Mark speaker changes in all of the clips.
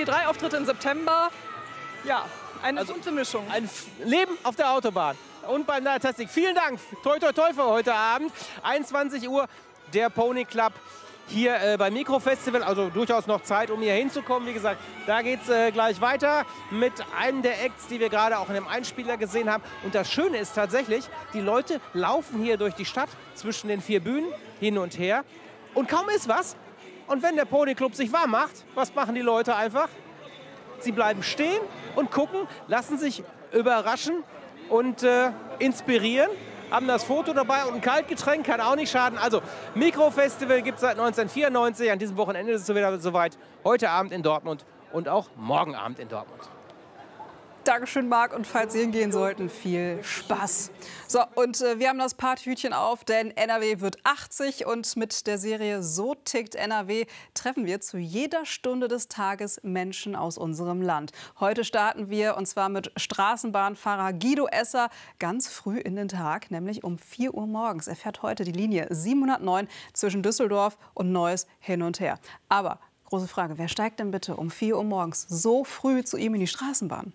Speaker 1: 3 Auftritte im September. Ja, eine bunte Mischung.
Speaker 2: Ein Leben auf der Autobahn und beim Nightastic. Vielen Dank. Toi, toi, toi für heute Abend. 21 Uhr, der Pony Club hier beim Mikrofestival. Also durchaus noch Zeit, um hier hinzukommen. Wie gesagt, da geht es gleich weiter mit einem der Acts, die wir gerade auch in dem Einspieler gesehen haben. Und das Schöne ist tatsächlich, die Leute laufen hier durch die Stadt zwischen den 4 Bühnen hin und her. Und kaum ist was. Und wenn der Pony Club sich warm macht, was machen die Leute einfach? Sie bleiben stehen und gucken, lassen sich überraschen und inspirieren. Haben das Foto dabei und ein Kaltgetränk, kann auch nicht schaden. Also, Mikrofestival gibt es seit 1994. An diesem Wochenende ist es wieder soweit. Heute Abend in Dortmund und auch morgen Abend in Dortmund.
Speaker 1: Dankeschön, Marc. Und falls Sie hingehen sollten, viel Spaß. So, und wir haben das Partyhütchen auf, denn NRW wird 80. Und mit der Serie So tickt NRW treffen wir zu jeder Stunde des Tages Menschen aus unserem Land. Heute starten wir, und zwar mit Straßenbahnfahrer Guido Esser, ganz früh in den Tag, nämlich um 4 Uhr morgens. Er fährt heute die Linie 709 zwischen Düsseldorf und Neuss hin und her. Aber, große Frage, wer steigt denn bitte um 4 Uhr morgens so früh zu ihm in die Straßenbahn?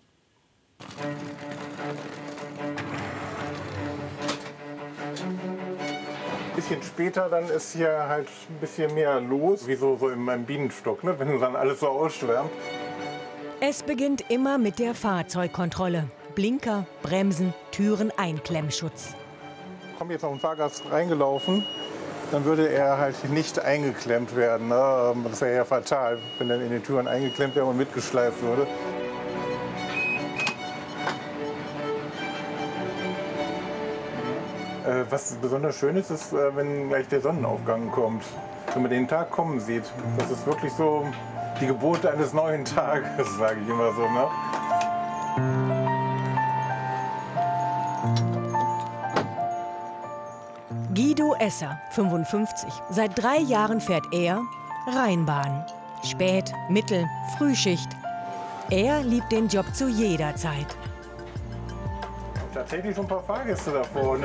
Speaker 3: Ein bisschen später dann ist hier halt ein bisschen mehr los, wie so in meinem Bienenstock, ne? Wenn dann alles so ausschwärmt.
Speaker 4: Es beginnt immer mit der Fahrzeugkontrolle. Blinker, Bremsen, Türen, Einklemmschutz.
Speaker 3: Kommt jetzt noch ein Fahrgast reingelaufen, dann würde er halt nicht eingeklemmt werden. Ne? Das wäre ja fatal, wenn er in die Türen eingeklemmt wäre und mitgeschleift würde. Was besonders schön ist, ist, wenn gleich der Sonnenaufgang kommt. Wenn man den Tag kommen sieht. Das ist wirklich so die Geburt eines neuen Tages, sage ich immer so. Ne?
Speaker 4: Guido Esser, 55. Seit 3 Jahren fährt er Rheinbahn. Spät-, Mittel-, Frühschicht. Er liebt den Job zu jeder Zeit.
Speaker 3: Tatsächlich schon ein paar Fahrgäste da vorne.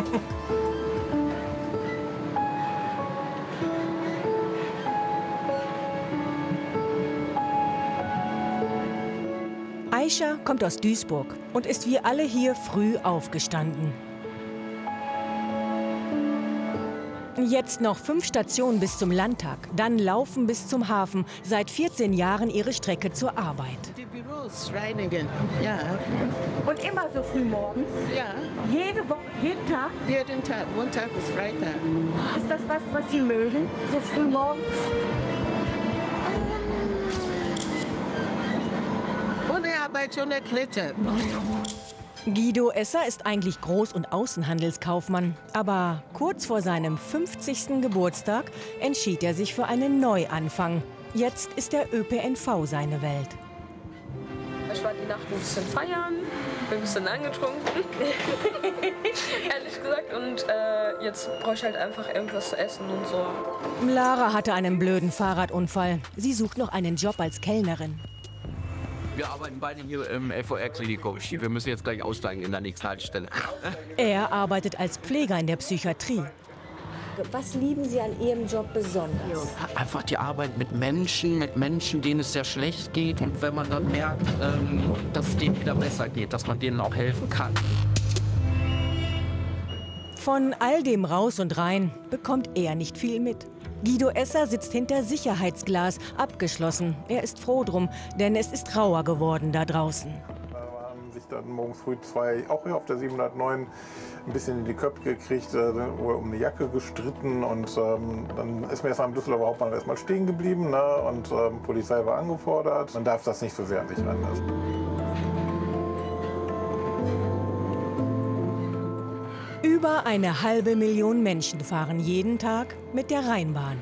Speaker 4: Aisha kommt aus Duisburg und ist wie alle hier früh aufgestanden. Jetzt noch 5 Stationen bis zum Landtag, dann laufen bis zum Hafen. Seit 14 Jahren ihre Strecke zur Arbeit.
Speaker 5: Die Büros reinigen, ja.
Speaker 6: Und immer so früh morgens?
Speaker 5: Ja.
Speaker 6: Jede Woche, jeden Tag?
Speaker 5: Jeden Tag, Montag bis Freitag.
Speaker 6: Ist das was Sie mögen, so früh morgens?
Speaker 5: Ohne Arbeit schon erklettert.
Speaker 4: Guido Esser ist eigentlich Groß- und Außenhandelskaufmann. Aber kurz vor seinem 50. Geburtstag entschied er sich für einen Neuanfang. Jetzt ist der ÖPNV seine Welt.
Speaker 7: Ich war die Nacht ein bisschen feiern, bin ein bisschen angetrunken, ehrlich gesagt. Und jetzt brauche ich halt einfach irgendwas zu essen und so.
Speaker 4: Lara hatte einen blöden Fahrradunfall. Sie sucht noch einen Job als Kellnerin.
Speaker 8: Wir arbeiten beide hier im LVR-Klinikum. Wir müssen jetzt gleich aussteigen in der nächsten Haltestelle.
Speaker 4: Er arbeitet als Pfleger in der Psychiatrie.
Speaker 6: Was lieben Sie an Ihrem Job besonders?
Speaker 8: Einfach die Arbeit mit Menschen, denen es sehr schlecht geht. Und wenn man dann merkt, dass es denen wieder besser geht, dass man denen auch helfen kann.
Speaker 4: Von all dem Raus und Rein bekommt er nicht viel mit. Guido Esser sitzt hinter Sicherheitsglas, abgeschlossen. Er ist froh drum, denn es ist rauer geworden da draußen.
Speaker 3: Da haben sich dann morgens früh 2, auch hier auf der 709, ein bisschen in die Köpfe gekriegt, um eine Jacke gestritten. Und dann ist mir erst mal am Düsseldorfer Hauptbahnhof erstmal stehen geblieben. Ne? Und Polizei war angefordert. Man darf das nicht so sehr an sich ranlassen.
Speaker 4: Über 500.000 Menschen fahren jeden Tag mit der Rheinbahn.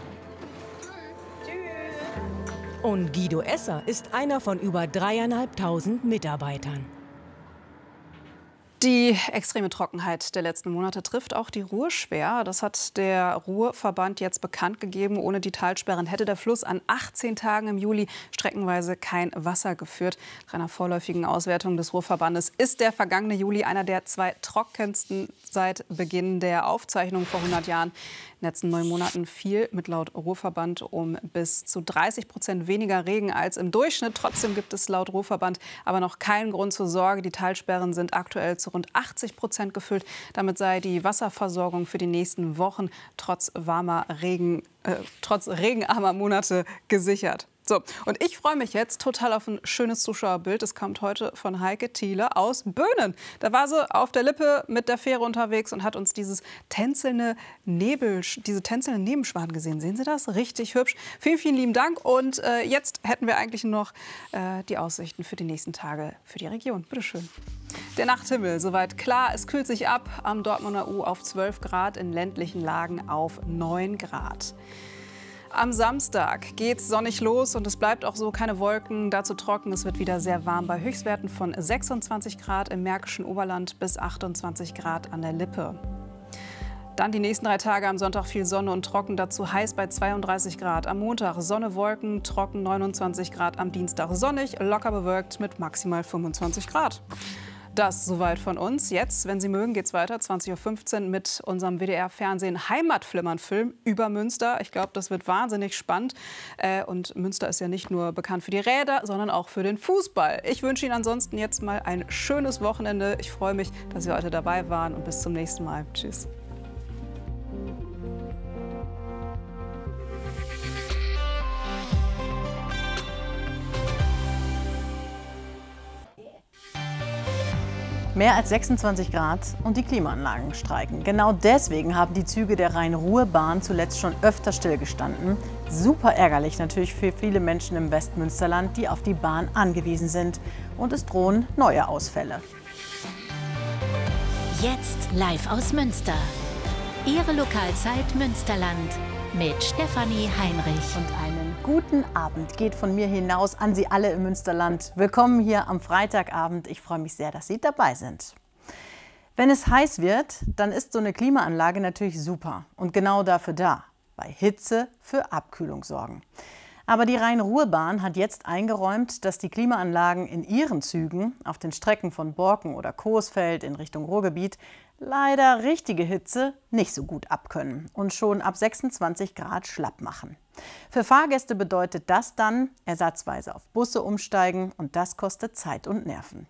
Speaker 4: Und Guido Esser ist einer von über 3.500 Mitarbeitern.
Speaker 1: Die extreme Trockenheit der letzten Monate trifft auch die Ruhr schwer. Das hat der Ruhrverband jetzt bekannt gegeben. Ohne die Talsperren hätte der Fluss an 18 Tagen im Juli streckenweise kein Wasser geführt. Nach einer vorläufigen Auswertung des Ruhrverbandes ist der vergangene Juli einer der 2 trockensten seit Beginn der Aufzeichnung vor 100 Jahren. In den letzten 9 Monaten fiel mit laut Ruhrverband um bis zu 30% weniger Regen als im Durchschnitt. Trotzdem gibt es laut Ruhrverband aber noch keinen Grund zur Sorge. Die Talsperren sind aktuell zu rund 80% gefüllt. Damit sei die Wasserversorgung für die nächsten Wochen trotz regenarmer Monate gesichert. So, und ich freue mich jetzt total auf ein schönes Zuschauerbild. Es kommt heute von Heike Thiele aus Böhnen. Da war sie auf der Lippe mit der Fähre unterwegs und hat uns diese tänzelnde Nebenschwan gesehen. Sehen Sie das? Richtig hübsch. Vielen, vielen lieben Dank. Und jetzt hätten wir eigentlich noch die Aussichten für die nächsten Tage für die Region. Bitte schön. Der Nachthimmel soweit klar. Es kühlt sich ab. Am Dortmunder U auf 12 Grad, in ländlichen Lagen auf 9 Grad. Am Samstag geht's sonnig los und es bleibt auch so, keine Wolken, dazu trocken. Es wird wieder sehr warm bei Höchstwerten von 26 Grad im Märkischen Oberland bis 28 Grad an der Lippe. Dann die nächsten 3 Tage, am Sonntag viel Sonne und trocken, dazu heiß bei 32 Grad. Am Montag Sonne, Wolken, trocken 29 Grad. Am Dienstag sonnig, locker bewölkt mit maximal 25 Grad. Das soweit von uns. Jetzt, wenn Sie mögen, geht's weiter. 20:15 Uhr mit unserem WDR-Fernsehen Heimatflimmern-Film über Münster. Ich glaube, das wird wahnsinnig spannend. Und Münster ist ja nicht nur bekannt für die Räder, sondern auch für den Fußball. Ich wünsche Ihnen ansonsten jetzt mal ein schönes Wochenende. Ich freue mich, dass Sie heute dabei waren und bis zum nächsten Mal. Tschüss.
Speaker 9: Mehr als 26 Grad und die Klimaanlagen streiken. Genau deswegen haben die Züge der Rhein-Ruhr-Bahn zuletzt schon öfter stillgestanden. Super ärgerlich natürlich für viele Menschen im Westmünsterland, die auf die Bahn angewiesen sind. Und es drohen neue Ausfälle.
Speaker 10: Jetzt live aus Münster. Ihre Lokalzeit Münsterland mit Stefanie Heinrich.
Speaker 9: Und einen guten Abend geht von mir hinaus an Sie alle im Münsterland. Willkommen hier am Freitagabend. Ich freue mich sehr, dass Sie dabei sind. Wenn es heiß wird, dann ist so eine Klimaanlage natürlich super und genau dafür da, bei Hitze für Abkühlung sorgen. Aber die Rhein-Ruhr-Bahn hat jetzt eingeräumt, dass die Klimaanlagen in ihren Zügen auf den Strecken von Borken oder Coesfeld in Richtung Ruhrgebiet leider richtige Hitze nicht so gut abkönnen und schon ab 26 Grad schlapp machen. Für Fahrgäste bedeutet das dann ersatzweise auf Busse umsteigen und das kostet Zeit und Nerven.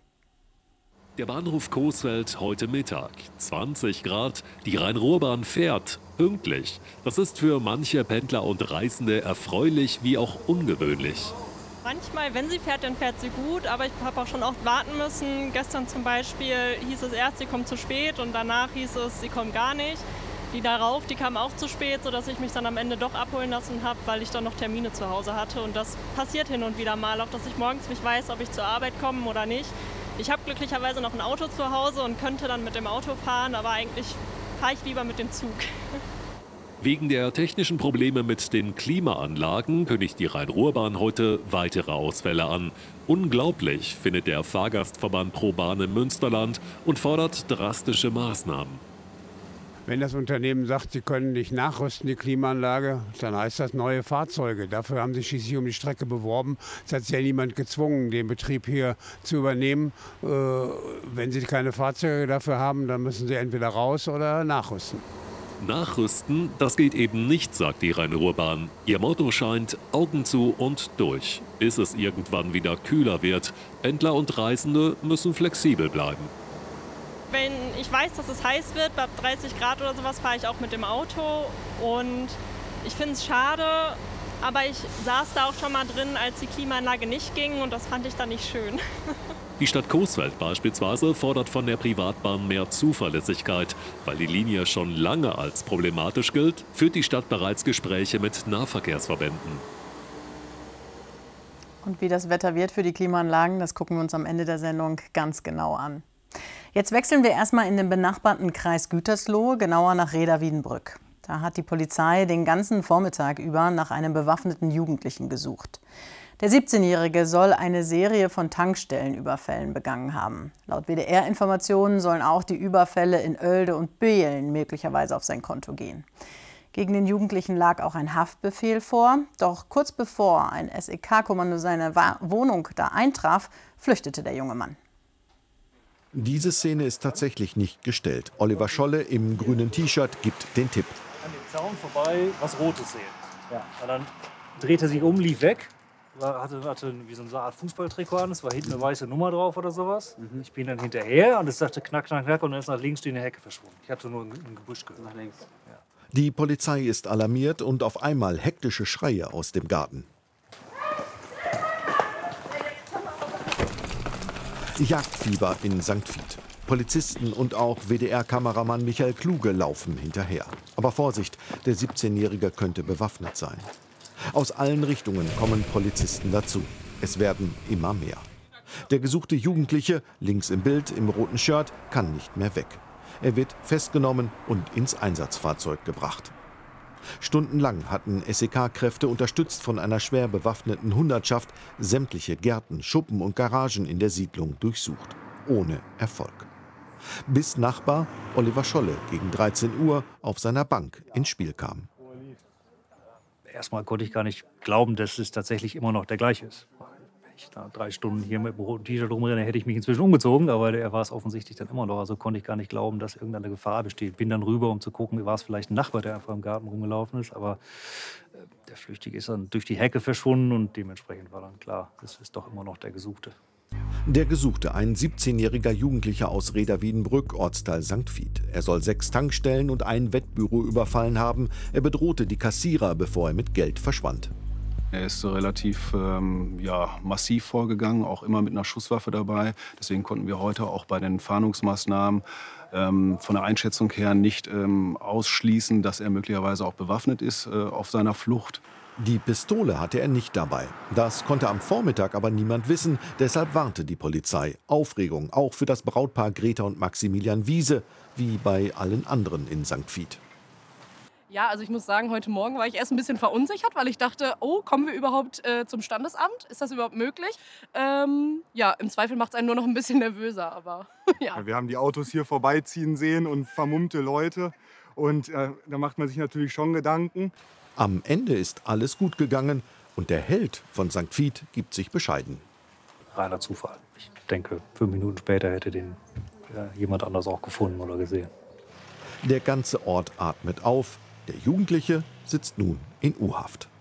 Speaker 11: Der Bahnhof Coesfeld heute Mittag. 20 Grad. Die Rhein-Ruhr-Bahn fährt pünktlich. Das ist für manche Pendler und Reisende erfreulich wie auch ungewöhnlich.
Speaker 12: Manchmal, wenn sie fährt, dann fährt sie gut, aber ich habe auch schon oft warten müssen. Gestern zum Beispiel hieß es erst, sie kommt zu spät und danach hieß es, sie kommt gar nicht. Die darauf, die kam auch zu spät, sodass ich mich dann am Ende doch abholen lassen habe, weil ich dann noch Termine zu Hause hatte. Und das passiert hin und wieder mal, auch dass ich morgens nicht weiß, ob ich zur Arbeit komme oder nicht. Ich habe glücklicherweise noch ein Auto zu Hause und könnte dann mit dem Auto fahren, aber eigentlich fahre ich lieber mit dem Zug.
Speaker 11: Wegen der technischen Probleme mit den Klimaanlagen kündigt die Rhein-Ruhr-Bahn heute weitere Ausfälle an. Unglaublich, findet der Fahrgastverband ProBahn im Münsterland und fordert drastische Maßnahmen.
Speaker 13: Wenn das Unternehmen sagt, sie können nicht nachrüsten, die Klimaanlage, dann heißt das neue Fahrzeuge. Dafür haben sie schließlich um die Strecke beworben. Es hat sich ja niemand gezwungen, den Betrieb hier zu übernehmen. Wenn sie keine Fahrzeuge dafür haben, dann müssen sie entweder raus oder nachrüsten.
Speaker 11: Nachrüsten, das geht eben nicht, sagt die Rhein-Ruhr-Bahn. Ihr Motto scheint Augen zu und durch, bis es irgendwann wieder kühler wird. Pendler und Reisende müssen flexibel bleiben.
Speaker 12: Wenn ich weiß, dass es heiß wird, bei 30 Grad oder sowas, fahre ich auch mit dem Auto. Und ich finde es schade, aber ich saß da auch schon mal drin, als die Klimaanlage nicht ging und das fand ich dann nicht schön.
Speaker 11: Die Stadt Coesfeld beispielsweise fordert von der Privatbahn mehr Zuverlässigkeit. Weil die Linie schon lange als problematisch gilt, führt die Stadt bereits Gespräche mit Nahverkehrsverbänden.
Speaker 9: Und wie das Wetter wird für die Klimaanlagen, das gucken wir uns am Ende der Sendung ganz genau an. Jetzt wechseln wir erstmal in den benachbarten Kreis Gütersloh, genauer nach Rheda-Wiedenbrück. Da hat die Polizei den ganzen Vormittag über nach einem bewaffneten Jugendlichen gesucht. Der 17-Jährige soll eine Serie von Tankstellenüberfällen begangen haben. Laut WDR-Informationen sollen auch die Überfälle in Oelde und Beelen möglicherweise auf sein Konto gehen. Gegen den Jugendlichen lag auch ein Haftbefehl vor. Doch kurz bevor ein SEK-Kommando seine Wohnung da eintraf, flüchtete der junge Mann.
Speaker 14: Diese Szene ist tatsächlich nicht gestellt. Oliver Scholle im grünen T-Shirt gibt den Tipp.
Speaker 15: An dem Zaun vorbei, was Rotes sehen. Ja. Und dann drehte er sich um, lief weg. Hatte wie so eine Art Fußballtrikot an, es war hinten eine weiße Nummer drauf oder sowas. Ich bin dann hinterher und es sagte knack, knack, knack und dann ist nach links durch eine Hecke verschwunden. Ich hatte nur ein Gebüsch gehört. Nach links. Ja.
Speaker 14: Die Polizei ist alarmiert und auf einmal hektische Schreie aus dem Garten. Jagdfieber in St. Vith. Polizisten und auch WDR-Kameramann Michael Kluge laufen hinterher. Aber Vorsicht, der 17-Jährige könnte bewaffnet sein. Aus allen Richtungen kommen Polizisten dazu. Es werden immer mehr. Der gesuchte Jugendliche, links im Bild, im roten Shirt, kann nicht mehr weg. Er wird festgenommen und ins Einsatzfahrzeug gebracht. Stundenlang hatten SEK-Kräfte, unterstützt von einer schwer bewaffneten Hundertschaft, sämtliche Gärten, Schuppen und Garagen in der Siedlung durchsucht. Ohne Erfolg. Bis Nachbar Oliver Scholle gegen 13 Uhr auf seiner Bank ins Spiel kam.
Speaker 15: Erstmal konnte ich gar nicht glauben, dass es tatsächlich immer noch der gleiche ist. Wenn ich da 3 Stunden hier mit dem roten T-Shirt rumrenne, hätte ich mich inzwischen umgezogen, aber er war es offensichtlich dann immer noch. Also konnte ich gar nicht glauben, dass irgendeine Gefahr besteht. Bin dann rüber, um zu gucken, war es vielleicht ein Nachbar, der einfach im Garten rumgelaufen ist. Aber der Flüchtige ist dann durch die Hecke verschwunden und dementsprechend war dann klar, es ist doch immer noch der Gesuchte.
Speaker 14: Der Gesuchte, ein 17-jähriger Jugendlicher aus Reda-Wiedenbrück, Ortsteil St. Vith. Er soll 6 Tankstellen und ein Wettbüro überfallen haben. Er bedrohte die Kassierer, bevor er mit Geld verschwand.
Speaker 16: Er ist relativ massiv vorgegangen, auch immer mit einer Schusswaffe dabei. Deswegen konnten wir heute auch bei den Fahndungsmaßnahmen von der Einschätzung her nicht ausschließen, dass er möglicherweise auch bewaffnet ist auf seiner Flucht.
Speaker 14: Die Pistole hatte er nicht dabei. Das konnte am Vormittag aber niemand wissen. Deshalb warnte die Polizei. Aufregung auch für das Brautpaar Greta und Maximilian Wiese, wie bei allen anderen in St. Vith.
Speaker 17: Ja, also ich muss sagen, heute Morgen war ich erst ein bisschen verunsichert, weil ich dachte, oh, kommen wir überhaupt zum Standesamt? Ist das überhaupt möglich? Ja, im Zweifel macht es einen nur noch ein bisschen nervöser, aber ja.
Speaker 18: Wir haben die Autos hier vorbeiziehen sehen und vermummte Leute und da macht man sich natürlich schon Gedanken.
Speaker 14: Am Ende ist alles gut gegangen und der Held von St. Vith gibt sich bescheiden.
Speaker 15: Reiner Zufall. Ich denke, 5 Minuten später hätte den jemand anders auch gefunden oder gesehen.
Speaker 14: Der ganze Ort atmet auf. Der Jugendliche sitzt nun in U-Haft.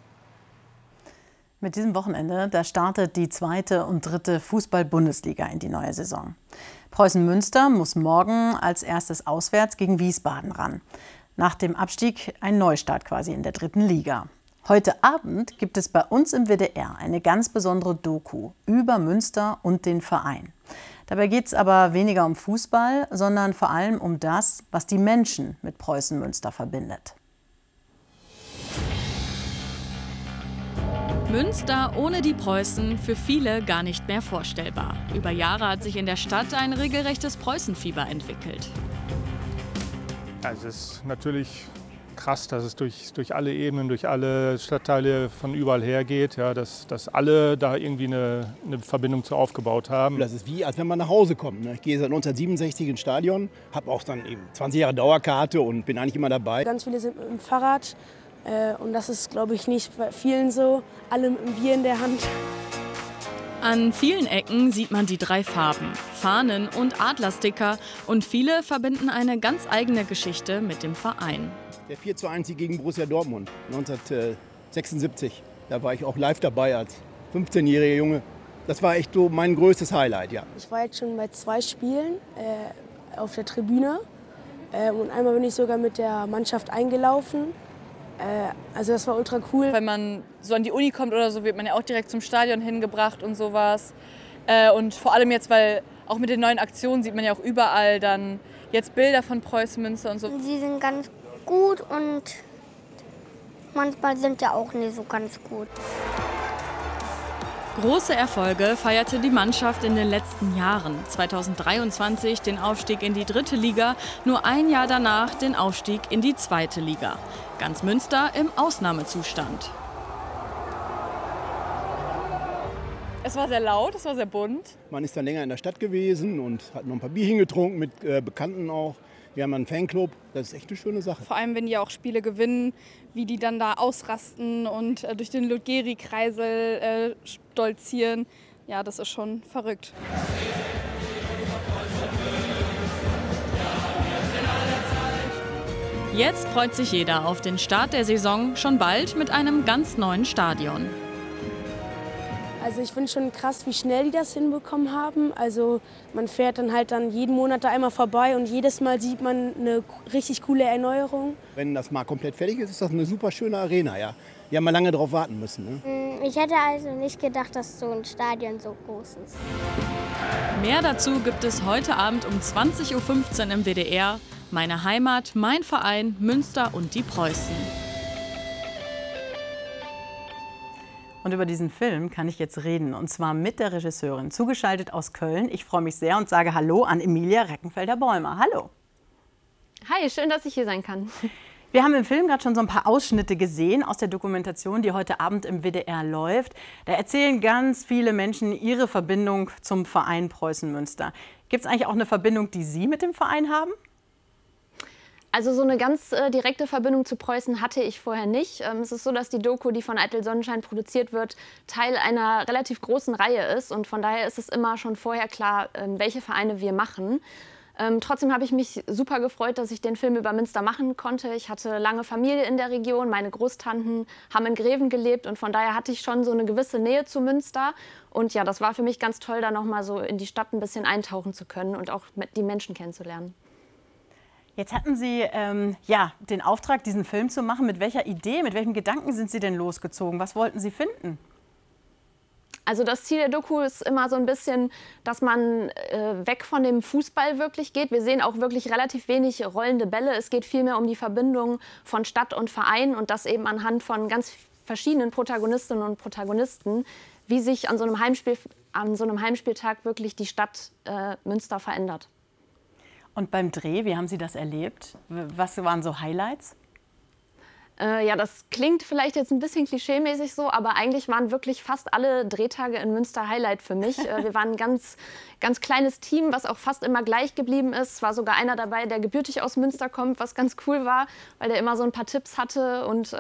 Speaker 9: Mit diesem Wochenende, da startet die 2. und 3. Fußball-Bundesliga in die neue Saison. Preußen Münster muss morgen als erstes auswärts gegen Wiesbaden ran. Nach dem Abstieg ein Neustart quasi in der 3. Liga. Heute Abend gibt es bei uns im WDR eine ganz besondere Doku über Münster und den Verein. Dabei geht es aber weniger um Fußball, sondern vor allem um das, was die Menschen mit Preußen Münster verbindet.
Speaker 19: Münster ohne die Preußen für viele gar nicht mehr vorstellbar. Über Jahre hat sich in der Stadt ein regelrechtes Preußenfieber entwickelt.
Speaker 20: Also es ist natürlich krass, dass es durch alle Ebenen, durch alle Stadtteile von überall her geht, ja, dass alle da irgendwie eine Verbindung zu aufgebaut haben.
Speaker 21: Das ist wie, als wenn man nach Hause kommt. Ne? Ich gehe seit 1967 ins Stadion, habe auch dann eben 20 Jahre Dauerkarte und bin eigentlich immer dabei.
Speaker 22: Ganz viele sind mit dem Fahrrad und das ist, glaube ich, nicht bei vielen so. Alle mit dem Bier in der Hand.
Speaker 19: An vielen Ecken sieht man die 3 Farben, Fahnen und Adlersticker und viele verbinden eine ganz eigene Geschichte mit dem Verein.
Speaker 21: Der 4:1 gegen Borussia Dortmund 1976, da war ich auch live dabei als 15-jähriger Junge. Das war echt so mein größtes Highlight, ja.
Speaker 22: Ich war jetzt schon bei 2 Spielen auf der Tribüne und einmal bin ich sogar mit der Mannschaft eingelaufen. Also das war ultra cool.
Speaker 23: Wenn man so an die Uni kommt oder so, wird man ja auch direkt zum Stadion hingebracht und sowas. Und vor allem jetzt, weil auch mit den neuen Aktionen sieht man ja auch überall dann jetzt Bilder von Preußen Münster und so.
Speaker 24: Sie sind ganz gut und manchmal sind ja auch nicht so ganz gut.
Speaker 19: Große Erfolge feierte die Mannschaft in den letzten Jahren. 2023 den Aufstieg in die 3. Liga, nur ein Jahr danach den Aufstieg in die 2. Liga. Ganz Münster im Ausnahmezustand.
Speaker 23: Es war sehr laut, es war sehr bunt.
Speaker 21: Man ist dann länger in der Stadt gewesen und hat noch ein paar Bierchen getrunken mit Bekannten auch. Wir haben einen Fanclub, das ist echt eine schöne Sache.
Speaker 23: Vor allem, wenn die auch Spiele gewinnen, wie die dann da ausrasten und durch den Ludgeri-Kreisel stolzieren. Ja, das ist schon verrückt.
Speaker 19: Jetzt freut sich jeder auf den Start der Saison, schon bald mit einem ganz neuen Stadion.
Speaker 22: Also ich finde schon krass, wie schnell die das hinbekommen haben. Also man fährt dann halt jeden Monat da einmal vorbei und jedes Mal sieht man eine richtig coole Erneuerung.
Speaker 21: Wenn das mal komplett fertig ist, ist das eine super schöne Arena. Ja. Die haben wir lange drauf warten müssen. Ne?
Speaker 24: Ich hätte also nicht gedacht, dass so ein Stadion so groß ist.
Speaker 19: Mehr dazu gibt es heute Abend um 20:15 Uhr im WDR. Meine Heimat, mein Verein, Münster und die Preußen.
Speaker 9: Und über diesen Film kann ich jetzt reden, und zwar mit der Regisseurin, zugeschaltet aus Köln. Ich freue mich sehr und sage Hallo an Emilia Reckenfelder-Bäumer. Hallo.
Speaker 2: Hi, schön, dass ich hier sein kann.
Speaker 9: Wir haben im Film gerade schon so ein paar Ausschnitte gesehen aus der Dokumentation, die heute Abend im WDR läuft. Da erzählen ganz viele Menschen ihre Verbindung zum Verein Preußen Münster. Gibt es eigentlich auch eine Verbindung, die Sie mit dem Verein haben?
Speaker 2: Also so eine ganz direkte Verbindung zu Preußen hatte ich vorher nicht. Es ist so, dass die Doku, die von Eitel Sonnenschein produziert wird, Teil einer relativ großen Reihe ist. Und von daher ist es immer schon vorher klar, welche Vereine wir machen. Trotzdem habe ich mich super gefreut, dass ich den Film über Münster machen konnte. Ich hatte lange Familie in der Region, meine Großtanten haben in Greven gelebt und von daher hatte ich schon so eine gewisse Nähe zu Münster. Und ja, das war für mich ganz toll, da noch mal so in die Stadt ein bisschen eintauchen zu können und auch die Menschen kennenzulernen.
Speaker 9: Jetzt hatten Sie den Auftrag, diesen Film zu machen. Mit welcher Idee, mit welchem Gedanken sind Sie denn losgezogen? Was wollten Sie finden?
Speaker 2: Also das Ziel der Doku ist immer so ein bisschen, dass man weg von dem Fußball wirklich geht. Wir sehen auch wirklich relativ wenig rollende Bälle. Es geht vielmehr um die Verbindung von Stadt und Verein und das eben anhand von ganz verschiedenen Protagonistinnen und Protagonisten, wie sich an so einem Heimspieltag wirklich die Stadt Münster verändert.
Speaker 9: Und beim Dreh, wie haben Sie das erlebt? Was waren so Highlights?
Speaker 2: Ja, das klingt vielleicht jetzt ein bisschen klischeemäßig so, aber eigentlich waren wirklich fast alle Drehtage in Münster Highlight für mich. Wir waren ein ganz kleines Team, was auch fast immer gleich geblieben ist. Es war sogar einer dabei, der gebürtig aus Münster kommt, was ganz cool war, weil der immer so ein paar Tipps hatte und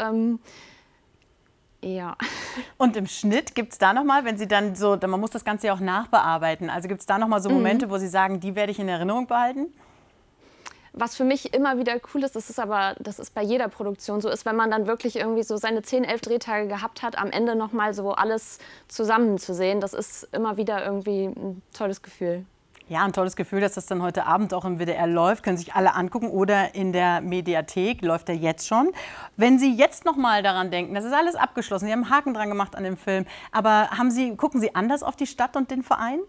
Speaker 2: ja.
Speaker 9: Und im Schnitt gibt es da nochmal, wenn Sie dann so, man muss das Ganze ja auch nachbearbeiten, also gibt es da nochmal so Momente, wo Sie sagen, die werde ich in Erinnerung behalten?
Speaker 2: Was für mich immer wieder cool ist, das ist bei jeder Produktion so, ist, wenn man dann wirklich irgendwie so seine 10, 11 Drehtage gehabt hat, am Ende nochmal so alles zusammen zu sehen. Das ist immer wieder irgendwie ein tolles Gefühl.
Speaker 9: Ja, ein tolles Gefühl, dass das dann heute Abend auch im WDR läuft. Können sich alle angucken oder in der Mediathek, läuft er jetzt schon. Wenn Sie jetzt noch mal daran denken, das ist alles abgeschlossen, Sie haben einen Haken dran gemacht an dem Film, aber gucken Sie anders auf die Stadt und den Verein?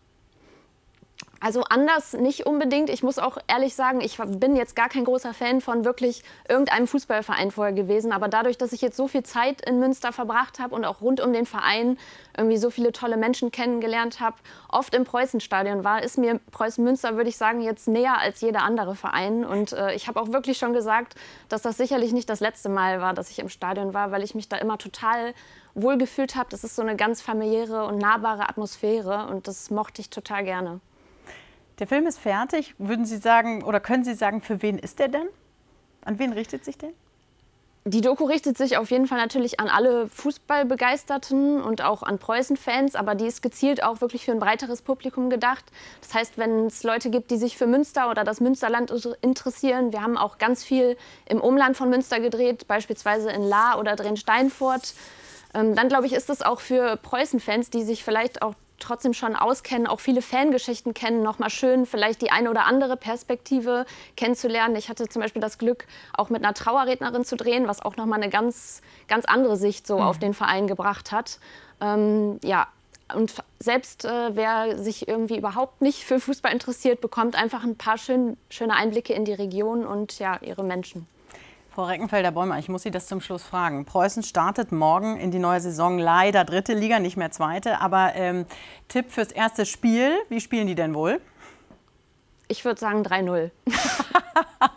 Speaker 2: Also anders nicht unbedingt. Ich muss auch ehrlich sagen, ich bin jetzt gar kein großer Fan von wirklich irgendeinem Fußballverein vorher gewesen. Aber dadurch, dass ich jetzt so viel Zeit in Münster verbracht habe und auch rund um den Verein irgendwie so viele tolle Menschen kennengelernt habe, oft im Preußenstadion war, ist mir Preußen Münster, würde ich sagen, jetzt näher als jeder andere Verein. Und ich habe auch wirklich schon gesagt, dass das sicherlich nicht das letzte Mal war, dass ich im Stadion war, weil ich mich da immer total wohl gefühlt habe. Das ist so eine ganz familiäre und nahbare Atmosphäre und das mochte ich total gerne.
Speaker 9: Der Film ist fertig. Würden Sie sagen, oder können Sie sagen, für wen ist der denn? An wen richtet sich der?
Speaker 2: Die Doku richtet sich auf jeden Fall natürlich an alle Fußballbegeisterten und auch an Preußen-Fans, aber die ist gezielt auch wirklich für ein breiteres Publikum gedacht. Das heißt, wenn es Leute gibt, die sich für Münster oder das Münsterland interessieren, wir haben auch ganz viel im Umland von Münster gedreht, beispielsweise in Lahr oder Drensteinfurt. Dann, glaube ich, ist es auch für Preußen-Fans, die sich vielleicht auch trotzdem schon auskennen, auch viele Fangeschichten kennen, noch mal schön vielleicht die eine oder andere Perspektive kennenzulernen. Ich hatte zum Beispiel das Glück, auch mit einer Trauerrednerin zu drehen, was auch noch mal eine ganz andere Sicht so auf den Verein gebracht hat. Ja, und selbst wer sich irgendwie überhaupt nicht für Fußball interessiert, bekommt einfach ein paar schöne Einblicke in die Region und ja, ihre Menschen.
Speaker 9: Frau Reckenfelder-Bäumer, ich muss Sie das zum Schluss fragen. Preußen startet morgen in die neue Saison, leider 3. Liga, nicht mehr 2. Aber Tipp fürs erste Spiel, wie spielen die denn wohl?
Speaker 2: Ich würde sagen 3-0.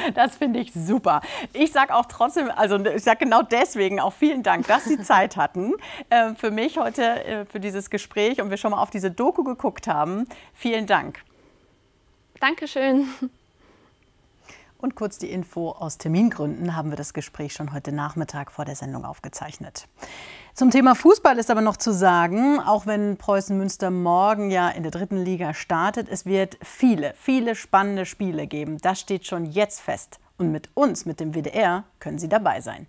Speaker 9: Das finde ich super. Ich sage auch trotzdem, also ich sage genau deswegen auch vielen Dank, dass Sie Zeit hatten für mich heute, für dieses Gespräch und wir schon mal auf diese Doku geguckt haben. Vielen Dank.
Speaker 2: Dankeschön.
Speaker 9: Und kurz die Info: aus Termingründen haben wir das Gespräch schon heute Nachmittag vor der Sendung aufgezeichnet. Zum Thema Fußball ist aber noch zu sagen, auch wenn Preußen Münster morgen ja in der 3. Liga startet, es wird viele, viele spannende Spiele geben. Das steht schon jetzt fest. Und mit uns, mit dem WDR, können Sie dabei sein.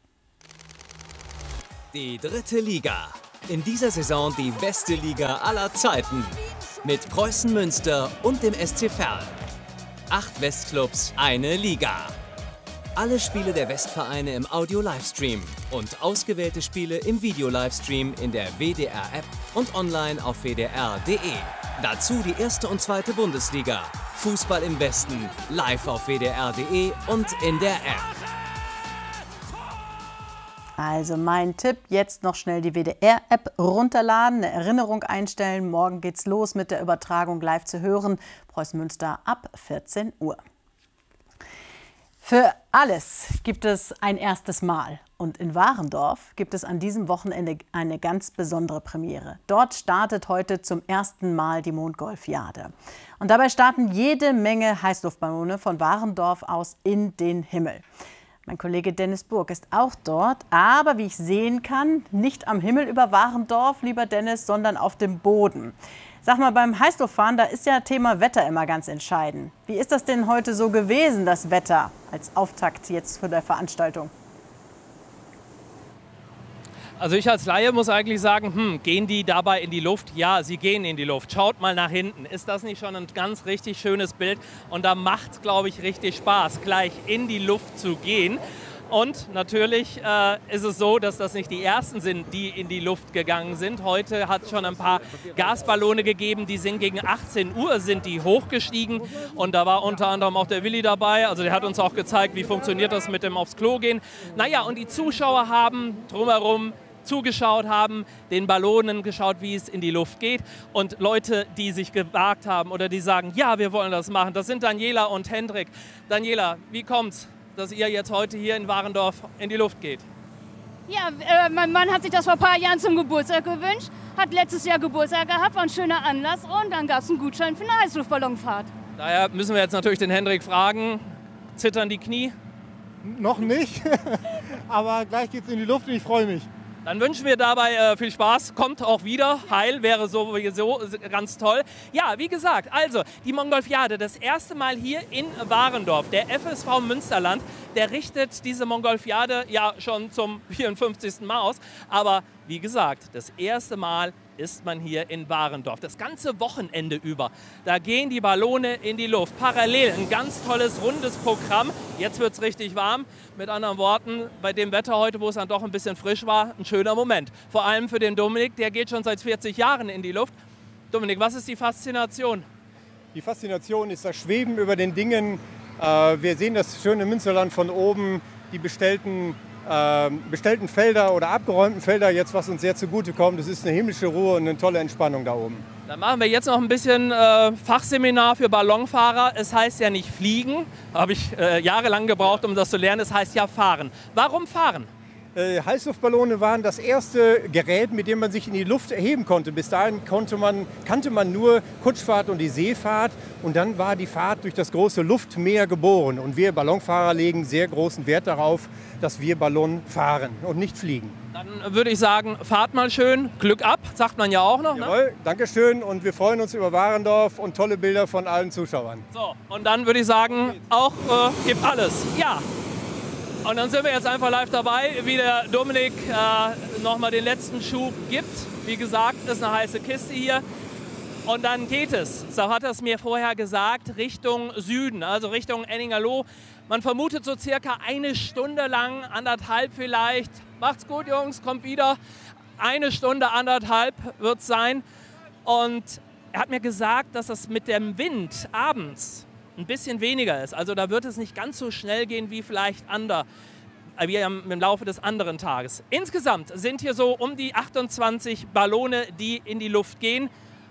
Speaker 5: Die 3. Liga. In dieser Saison die beste Liga aller Zeiten. Mit Preußen Münster und dem SC Verl. 8 Westclubs, eine Liga. Alle Spiele der Westvereine im Audio-Livestream und ausgewählte Spiele im Video-Livestream in der WDR-App und online auf wdr.de. Dazu die 1. und 2. Bundesliga. Fußball im Westen, live auf wdr.de und in der App.
Speaker 9: Also mein Tipp, jetzt noch schnell die WDR-App runterladen, eine Erinnerung einstellen. Morgen geht's los mit der Übertragung live zu hören. Preußen Münster ab 14 Uhr. Für alles gibt es ein erstes Mal. Und in Warendorf gibt es an diesem Wochenende eine ganz besondere Premiere. Dort startet heute zum ersten Mal die Mondgolfiade. Und dabei starten jede Menge Heißluftballone von Warendorf aus in den Himmel. Mein Kollege Dennis Burg ist auch dort, aber wie ich sehen kann, nicht am Himmel über Warendorf, lieber Dennis, sondern auf dem Boden. Sag mal, beim Heißluftfahren, da ist ja Thema Wetter immer ganz entscheidend. Wie ist das denn heute so gewesen, das Wetter, als Auftakt jetzt für die Veranstaltung?
Speaker 6: Also ich als Laie muss eigentlich sagen, gehen die dabei in die Luft? Ja, sie gehen in die Luft. Schaut mal nach hinten. Ist das nicht schon ein ganz richtig schönes Bild? Und da macht es, glaube ich, richtig Spaß, gleich in die Luft zu gehen. Und natürlich ist es so, dass das nicht die ersten sind, die in die Luft gegangen sind. Heute hat es schon ein paar Gasballone gegeben, die sind gegen 18 Uhr sind die hochgestiegen. Und da war unter anderem auch der Willi dabei. Also der hat uns auch gezeigt, wie funktioniert das mit dem aufs Klo gehen. Naja, und die Zuschauer haben drumherum zugeschaut, haben den Ballonen geschaut, wie es in die Luft geht. Und Leute, die sich gewagt haben oder die sagen, ja, wir wollen das machen, das sind Daniela und Hendrik. Daniela, wie kommt's, dass ihr jetzt heute hier in Warendorf in die Luft geht?
Speaker 7: Ja, mein Mann hat sich das vor ein paar Jahren zum Geburtstag gewünscht, hat letztes Jahr Geburtstag gehabt, war ein schöner Anlass und dann gab es einen Gutschein für eine Heißluftballonfahrt.
Speaker 6: Daher müssen wir jetzt natürlich den Hendrik fragen, zittern die Knie?
Speaker 18: Noch nicht, aber gleich geht's in die Luft und ich freue mich.
Speaker 6: Dann wünschen wir dabei viel Spaß. Kommt auch wieder. Heil wäre sowieso ganz toll. Ja, wie gesagt, also die Mongolfiade, das erste Mal hier in Warendorf. Der FSV Münsterland, der richtet diese Mongolfiade ja schon zum 54. Mal aus. Aber wie gesagt, das erste Mal ist man hier in Warendorf. Das ganze Wochenende über. Da gehen die Ballone in die Luft. Parallel ein ganz tolles, rundes Programm. Jetzt wird es richtig warm. Mit anderen Worten, bei dem Wetter heute, wo es dann doch ein bisschen frisch war, ein schöner Moment. Vor allem für den Dominik, der geht schon seit 40 Jahren in die Luft. Dominik, was ist die Faszination?
Speaker 18: Die Faszination ist das Schweben über den Dingen. Wir sehen das schöne Münsterland von oben, die bestellten Felder oder abgeräumten Felder, jetzt was uns sehr zugute kommt. Es ist eine himmlische Ruhe und eine tolle Entspannung da oben.
Speaker 6: Dann machen wir jetzt noch ein bisschen Fachseminar für Ballonfahrer. Es heißt ja nicht fliegen, habe ich jahrelang gebraucht, um das zu lernen. Es heißt ja fahren. Warum fahren?
Speaker 18: Heißluftballone waren das erste Gerät, mit dem man sich in die Luft erheben konnte. Bis dahin kannte man nur Kutschfahrt und die Seefahrt. Und dann war die Fahrt durch das große Luftmeer geboren. Und wir Ballonfahrer legen sehr großen Wert darauf, dass wir Ballon fahren und nicht fliegen.
Speaker 6: Dann würde ich sagen, fahrt mal schön, Glück ab, sagt man ja auch noch.
Speaker 18: Jawohl,
Speaker 6: ne?
Speaker 18: Danke schön und wir freuen uns über Warendorf und tolle Bilder von allen Zuschauern.
Speaker 6: So, und dann würde ich sagen, auch gibt alles. Ja. Und dann sind wir jetzt einfach live dabei, wie der Dominik nochmal den letzten Schub gibt. Wie gesagt, ist eine heiße Kiste hier. Und dann geht es, so hat er es mir vorher gesagt, Richtung Süden, also Richtung Enningerloh. Man vermutet so circa eine Stunde lang, 1,5 vielleicht. Macht's gut, Jungs, kommt wieder. 1 Stunde, 1,5 wird es sein. Und er hat mir gesagt, dass das mit dem Wind abends ein bisschen weniger ist. Also da wird es nicht ganz so schnell gehen wie vielleicht wie im Laufe des anderen Tages. Insgesamt sind hier so um die 28 Ballone, die in die Luft gehen.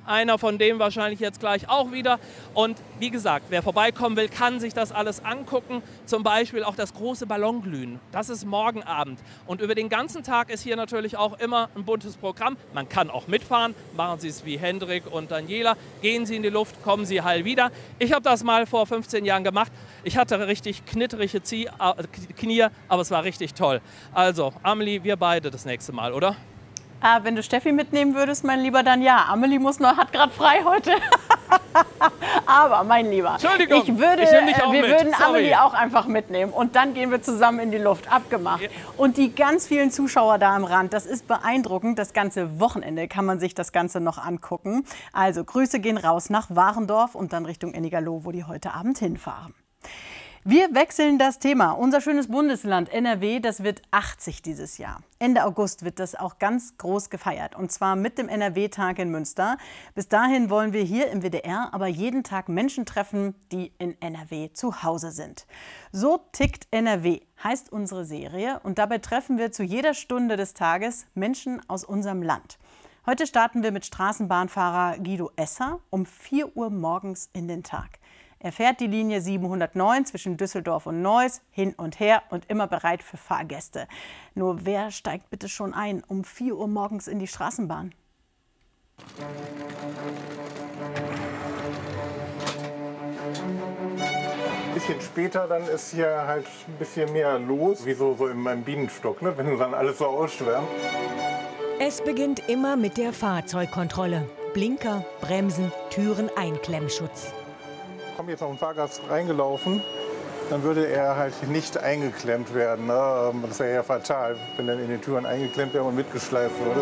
Speaker 6: Einer von dem wahrscheinlich jetzt gleich auch wieder. Und wie gesagt, wer vorbeikommen will, kann sich das alles angucken. Zum Beispiel auch das große Ballonglühen. Das ist morgen Abend. Und über den ganzen Tag ist hier natürlich auch immer ein buntes Programm. Man kann auch mitfahren. Machen Sie es wie Hendrik und Daniela. Gehen Sie in die Luft, kommen Sie heil wieder. Ich habe das mal vor 15 Jahren gemacht. Ich hatte richtig knitterige Knie, aber es war richtig toll. Also, Amelie, wir beide das nächste Mal, oder?
Speaker 9: Wenn du Steffi mitnehmen würdest, mein Lieber, dann ja. Amelie hat gerade frei heute. Aber, mein Lieber,
Speaker 6: Entschuldigung,
Speaker 9: wir würden Amelie auch einfach mitnehmen. Und dann gehen wir zusammen in die Luft. Abgemacht. Ja. Und die ganz vielen Zuschauer da am Rand, das ist beeindruckend. Das ganze Wochenende kann man sich das Ganze noch angucken. Also, Grüße gehen raus nach Warendorf und dann Richtung Ennigerloh, wo die heute Abend hinfahren. Wir wechseln das Thema. Unser schönes Bundesland NRW, das wird 80 dieses Jahr. Ende August wird das auch ganz groß gefeiert. Und zwar mit dem NRW-Tag in Münster. Bis dahin wollen wir hier im WDR aber jeden Tag Menschen treffen, die in NRW zu Hause sind. So tickt NRW, heißt unsere Serie. Und dabei treffen wir zu jeder Stunde des Tages Menschen aus unserem Land. Heute starten wir mit Straßenbahnfahrer Guido Esser um 4 Uhr morgens in den Tag. Er fährt die Linie 709 zwischen Düsseldorf und Neuss hin und her und immer bereit für Fahrgäste. Nur wer steigt bitte schon ein um 4 Uhr morgens in die Straßenbahn?
Speaker 1: Ein bisschen später dann ist hier halt ein bisschen mehr los, wie so in meinem Bienenstock, ne? Wenn dann alles so ausschwärmt.
Speaker 3: Es beginnt immer mit der Fahrzeugkontrolle. Blinker, Bremsen, Türen, Einklemmschutz.
Speaker 1: Kommt jetzt noch ein Fahrgast reingelaufen, dann würde er halt nicht eingeklemmt werden. Ne? Das wäre ja fatal, wenn dann in den Türen eingeklemmt wäre und mitgeschleift würde.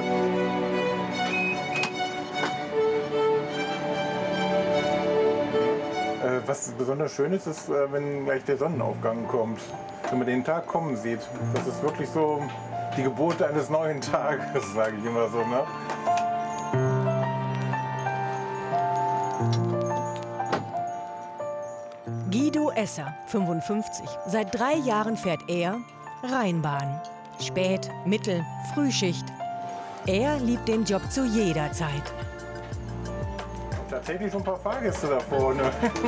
Speaker 1: Was besonders schön ist, ist, wenn gleich der Sonnenaufgang kommt. Wenn man den Tag kommen sieht. Das ist wirklich so die Geburt eines neuen Tages, sage ich immer so. Ne?
Speaker 3: Guido Esser, 55. Seit 3 Jahren fährt er Rheinbahn. Spät-, Mittel-, Frühschicht. Er liebt den Job zu jeder Zeit.
Speaker 1: Tatsächlich schon ein paar Fahrgäste da vorne.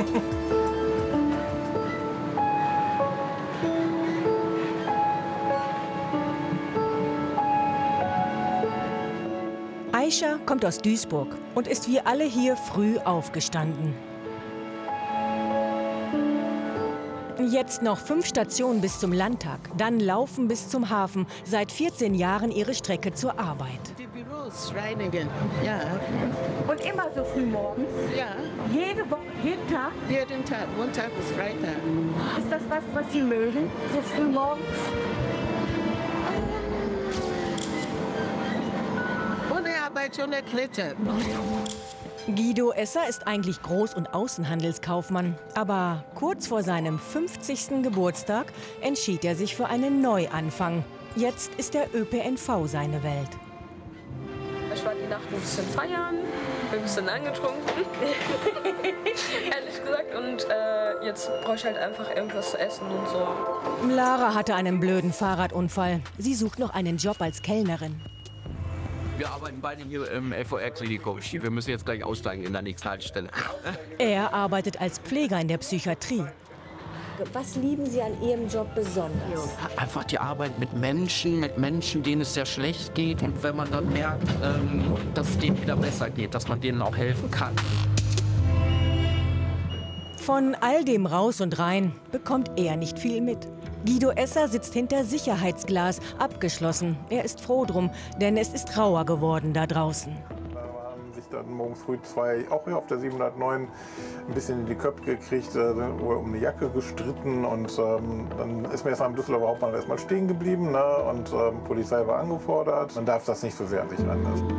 Speaker 3: Aisha kommt aus Duisburg und ist wie alle hier früh aufgestanden. Jetzt noch 5 Stationen bis zum Landtag, dann laufen bis zum Hafen. Seit 14 Jahren ihre Strecke zur Arbeit.
Speaker 4: Die Büros reinigen, ja.
Speaker 8: Und immer so früh morgens?
Speaker 4: Ja.
Speaker 8: Jede Woche, jeden Tag?
Speaker 4: Jeden Tag, Montag bis Freitag.
Speaker 8: Ist das was Sie mögen, so früh morgens?
Speaker 4: Ohne Arbeit, ohne Klettern.
Speaker 3: Guido Esser ist eigentlich Groß- und Außenhandelskaufmann. Aber kurz vor seinem 50. Geburtstag entschied er sich für einen Neuanfang. Jetzt ist der ÖPNV seine Welt.
Speaker 25: Ich war die Nacht ein bisschen feiern, ein bisschen angetrunken, ehrlich gesagt. Und jetzt brauche ich halt einfach irgendwas zu essen und so.
Speaker 3: Lara hatte einen blöden Fahrradunfall. Sie sucht noch einen Job als Kellnerin.
Speaker 26: Wir arbeiten beide hier im LVR-Klinikum. Wir müssen jetzt gleich aussteigen in der nächsten Haltestelle.
Speaker 3: Er arbeitet als Pfleger in der Psychiatrie.
Speaker 8: Was lieben Sie an Ihrem Job besonders?
Speaker 26: Einfach die Arbeit mit Menschen, denen es sehr schlecht geht. Und wenn man dann merkt, dass es denen wieder besser geht, dass man denen auch helfen kann.
Speaker 3: Von all dem Raus und Rein bekommt er nicht viel mit. Guido Esser sitzt hinter Sicherheitsglas, abgeschlossen. Er ist froh drum, denn es ist rauer geworden da draußen.
Speaker 1: Da haben sich dann morgens früh 2, auch hier auf der 709, ein bisschen in die Köpfe gekriegt, um eine Jacke gestritten. Und dann ist mir erst am Düsseldorfer Hauptbahnhof erstmal stehen geblieben, ne? Und Polizei war angefordert. Man darf das nicht so sehr an sich ranlassen.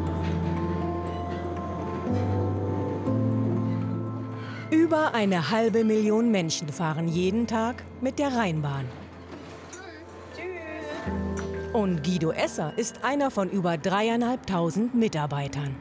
Speaker 3: Über 1,5 Million Menschen fahren jeden Tag mit der Rheinbahn. Und Guido Esser ist einer von über 3.500 Mitarbeitern.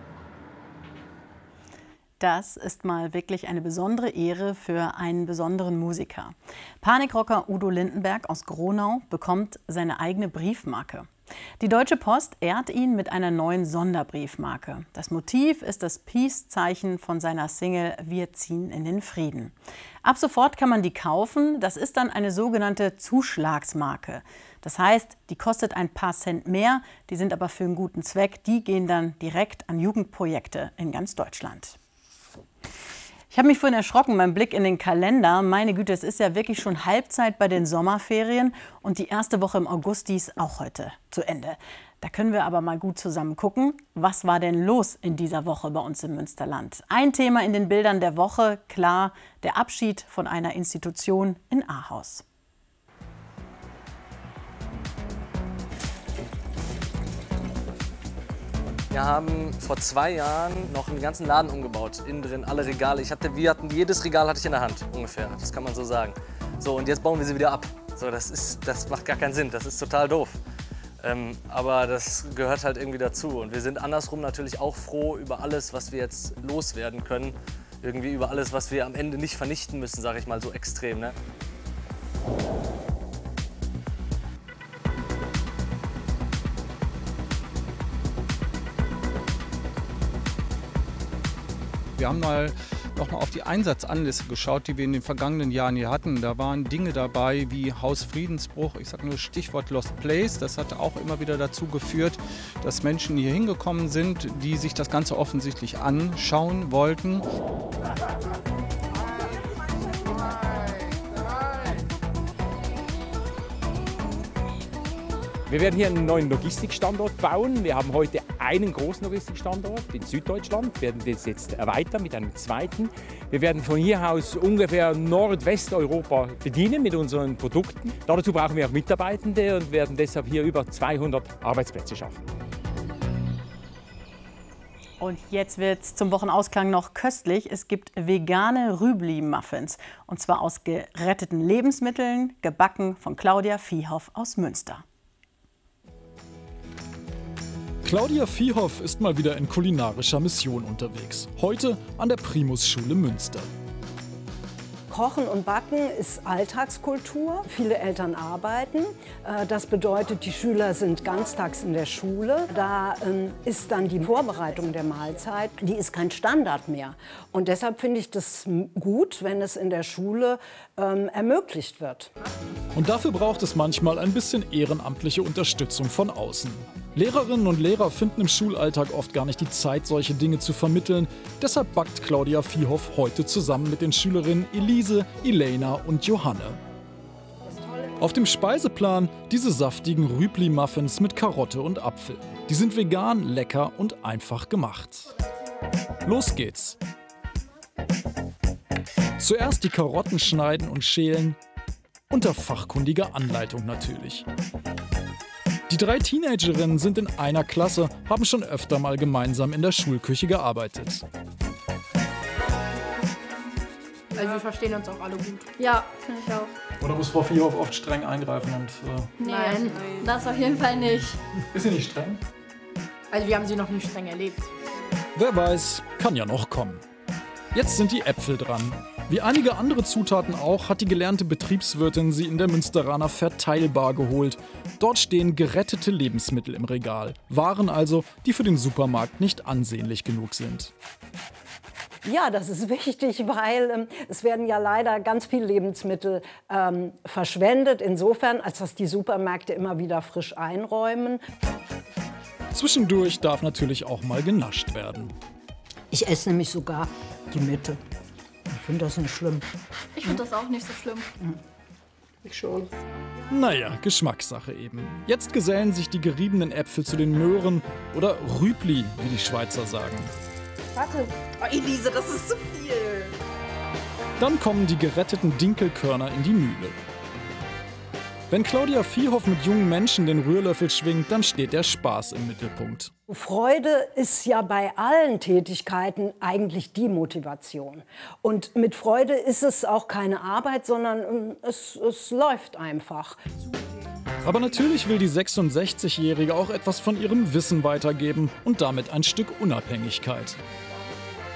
Speaker 9: Das ist mal wirklich eine besondere Ehre für einen besonderen Musiker. Panikrocker Udo Lindenberg aus Gronau bekommt seine eigene Briefmarke. Die Deutsche Post ehrt ihn mit einer neuen Sonderbriefmarke. Das Motiv ist das Peace-Zeichen von seiner Single Wir ziehen in den Frieden. Ab sofort kann man die kaufen. Das ist dann eine sogenannte Zuschlagsmarke. Das heißt, die kostet ein paar Cent mehr, die sind aber für einen guten Zweck. Die gehen dann direkt an Jugendprojekte in ganz Deutschland. Ich habe mich vorhin erschrocken beim Blick in den Kalender. Meine Güte, es ist ja wirklich schon Halbzeit bei den Sommerferien und die erste Woche im August, die ist auch heute zu Ende. Da können wir aber mal gut zusammen gucken, was war denn los in dieser Woche bei uns im Münsterland. Ein Thema in den Bildern der Woche, klar, der Abschied von einer Institution in Ahaus.
Speaker 10: Wir haben vor 2 Jahren noch einen ganzen Laden umgebaut, innen drin, alle Regale. Jedes Regal hatte ich in der Hand, ungefähr, das kann man so sagen. So, und jetzt bauen wir sie wieder ab. So, das macht gar keinen Sinn, das ist total doof. Aber das gehört halt irgendwie dazu. Und wir sind andersrum natürlich auch froh über alles, was wir jetzt loswerden können. Irgendwie über alles, was wir am Ende nicht vernichten müssen, sage ich mal so extrem. Ne?
Speaker 11: Wir haben noch mal auf die Einsatzanlässe geschaut, die wir in den vergangenen Jahren hier hatten. Da waren Dinge dabei wie Hausfriedensbruch, ich sage nur Stichwort Lost Place. Das hat auch immer wieder dazu geführt, dass Menschen hier hingekommen sind, die sich das Ganze offensichtlich anschauen wollten.
Speaker 12: Wir werden hier einen neuen Logistikstandort bauen. Wir haben heute einen großen Logistikstandort in Süddeutschland, werden das jetzt erweitern mit einem zweiten. Wir werden von hier aus ungefähr Nordwesteuropa bedienen mit unseren Produkten. Dazu brauchen wir auch Mitarbeitende und werden deshalb hier über 200 Arbeitsplätze schaffen.
Speaker 9: Und jetzt wird es zum Wochenausklang noch köstlich. Es gibt vegane Rübli-Muffins. Und zwar aus geretteten Lebensmitteln, gebacken von Claudia Viehhoff aus Münster.
Speaker 13: Claudia Viehhoff ist mal wieder in kulinarischer Mission unterwegs. Heute an der Primus-Schule Münster.
Speaker 16: Kochen und Backen ist Alltagskultur. Viele Eltern arbeiten. Das bedeutet, die Schüler sind ganztags in der Schule. Da ist dann die Vorbereitung der Mahlzeit, die ist kein Standard mehr. Und deshalb finde ich das gut, wenn es in der Schule ermöglicht wird.
Speaker 13: Und dafür braucht es manchmal ein bisschen ehrenamtliche Unterstützung von außen. Lehrerinnen und Lehrer finden im Schulalltag oft gar nicht die Zeit, solche Dinge zu vermitteln. Deshalb backt Claudia Viehhoff heute zusammen mit den Schülerinnen Elise, Elena und Johanne. Auf dem Speiseplan diese saftigen Rübli-Muffins mit Karotte und Apfel. Die sind vegan, lecker und einfach gemacht. Los geht's! Zuerst die Karotten schneiden und schälen. Unter fachkundiger Anleitung natürlich. Die 3 Teenagerinnen sind in einer Klasse, haben schon öfter mal gemeinsam in der Schulküche gearbeitet.
Speaker 17: Also wir verstehen uns auch alle gut. Ja, finde ich auch.
Speaker 13: Oder muss Frau Viehhoff oft streng eingreifen? Und,
Speaker 17: Nein, das auf jeden Fall nicht.
Speaker 13: Ist sie nicht streng?
Speaker 17: Also wir haben sie noch nicht streng erlebt.
Speaker 13: Wer weiß, kann ja noch kommen. Jetzt sind die Äpfel dran. Wie einige andere Zutaten auch, hat die gelernte Betriebswirtin sie in der Münsteraner Verteilbar geholt. Dort stehen gerettete Lebensmittel im Regal. Waren also, die für den Supermarkt nicht ansehnlich genug sind.
Speaker 16: Ja, das ist wichtig, weil es werden ja leider ganz viele Lebensmittel verschwendet. Insofern, als dass die Supermärkte immer wieder frisch einräumen.
Speaker 13: Zwischendurch darf natürlich auch mal genascht werden.
Speaker 16: Ich esse nämlich sogar die Mitte. Ich finde das nicht schlimm.
Speaker 17: Ich finde das auch nicht so schlimm.
Speaker 16: Ich schon.
Speaker 13: Naja, Geschmackssache eben. Jetzt gesellen sich die geriebenen Äpfel zu den Möhren oder Rübli, wie die Schweizer sagen.
Speaker 17: Warte. Oh, Elise, das ist zu viel.
Speaker 13: Dann kommen die geretteten Dinkelkörner in die Mühle. Wenn Claudia Viehhoff mit jungen Menschen den Rührlöffel schwingt, dann steht der Spaß im Mittelpunkt.
Speaker 16: Freude ist ja bei allen Tätigkeiten eigentlich die Motivation. Und mit Freude ist es auch keine Arbeit, sondern es läuft einfach.
Speaker 13: Aber natürlich will die 66-Jährige auch etwas von ihrem Wissen weitergeben und damit ein Stück Unabhängigkeit.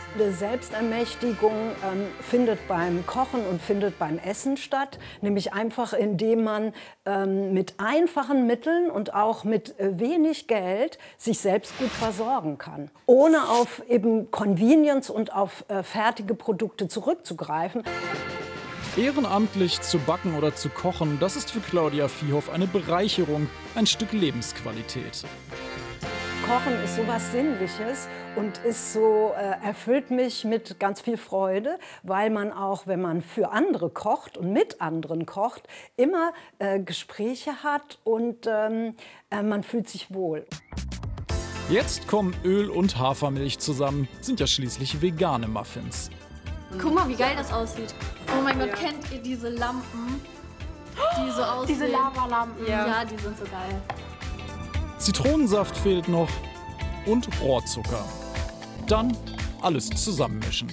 Speaker 16: Eine Selbstermächtigung findet beim Kochen und findet beim Essen statt, nämlich einfach indem man mit einfachen Mitteln und auch mit wenig Geld sich selbst gut versorgen kann, ohne auf eben Convenience und auf fertige Produkte zurückzugreifen.
Speaker 13: Ehrenamtlich zu backen oder zu kochen, das ist für Claudia Viehoff eine Bereicherung, ein Stück Lebensqualität.
Speaker 16: Kochen ist sowas Sinnliches und ist so, erfüllt mich mit ganz viel Freude, weil man auch, wenn man für andere kocht und mit anderen kocht, immer Gespräche hat und man fühlt sich wohl.
Speaker 13: Jetzt kommen Öl und Hafermilch zusammen, sind ja schließlich vegane Muffins.
Speaker 17: Guck mal, wie geil das aussieht. Oh mein Gott, kennt ihr diese Lampen, die so aussehen?
Speaker 7: Diese Lavalampen.
Speaker 17: Ja, die sind so geil.
Speaker 13: Zitronensaft fehlt noch und Rohrzucker. Dann alles zusammenmischen.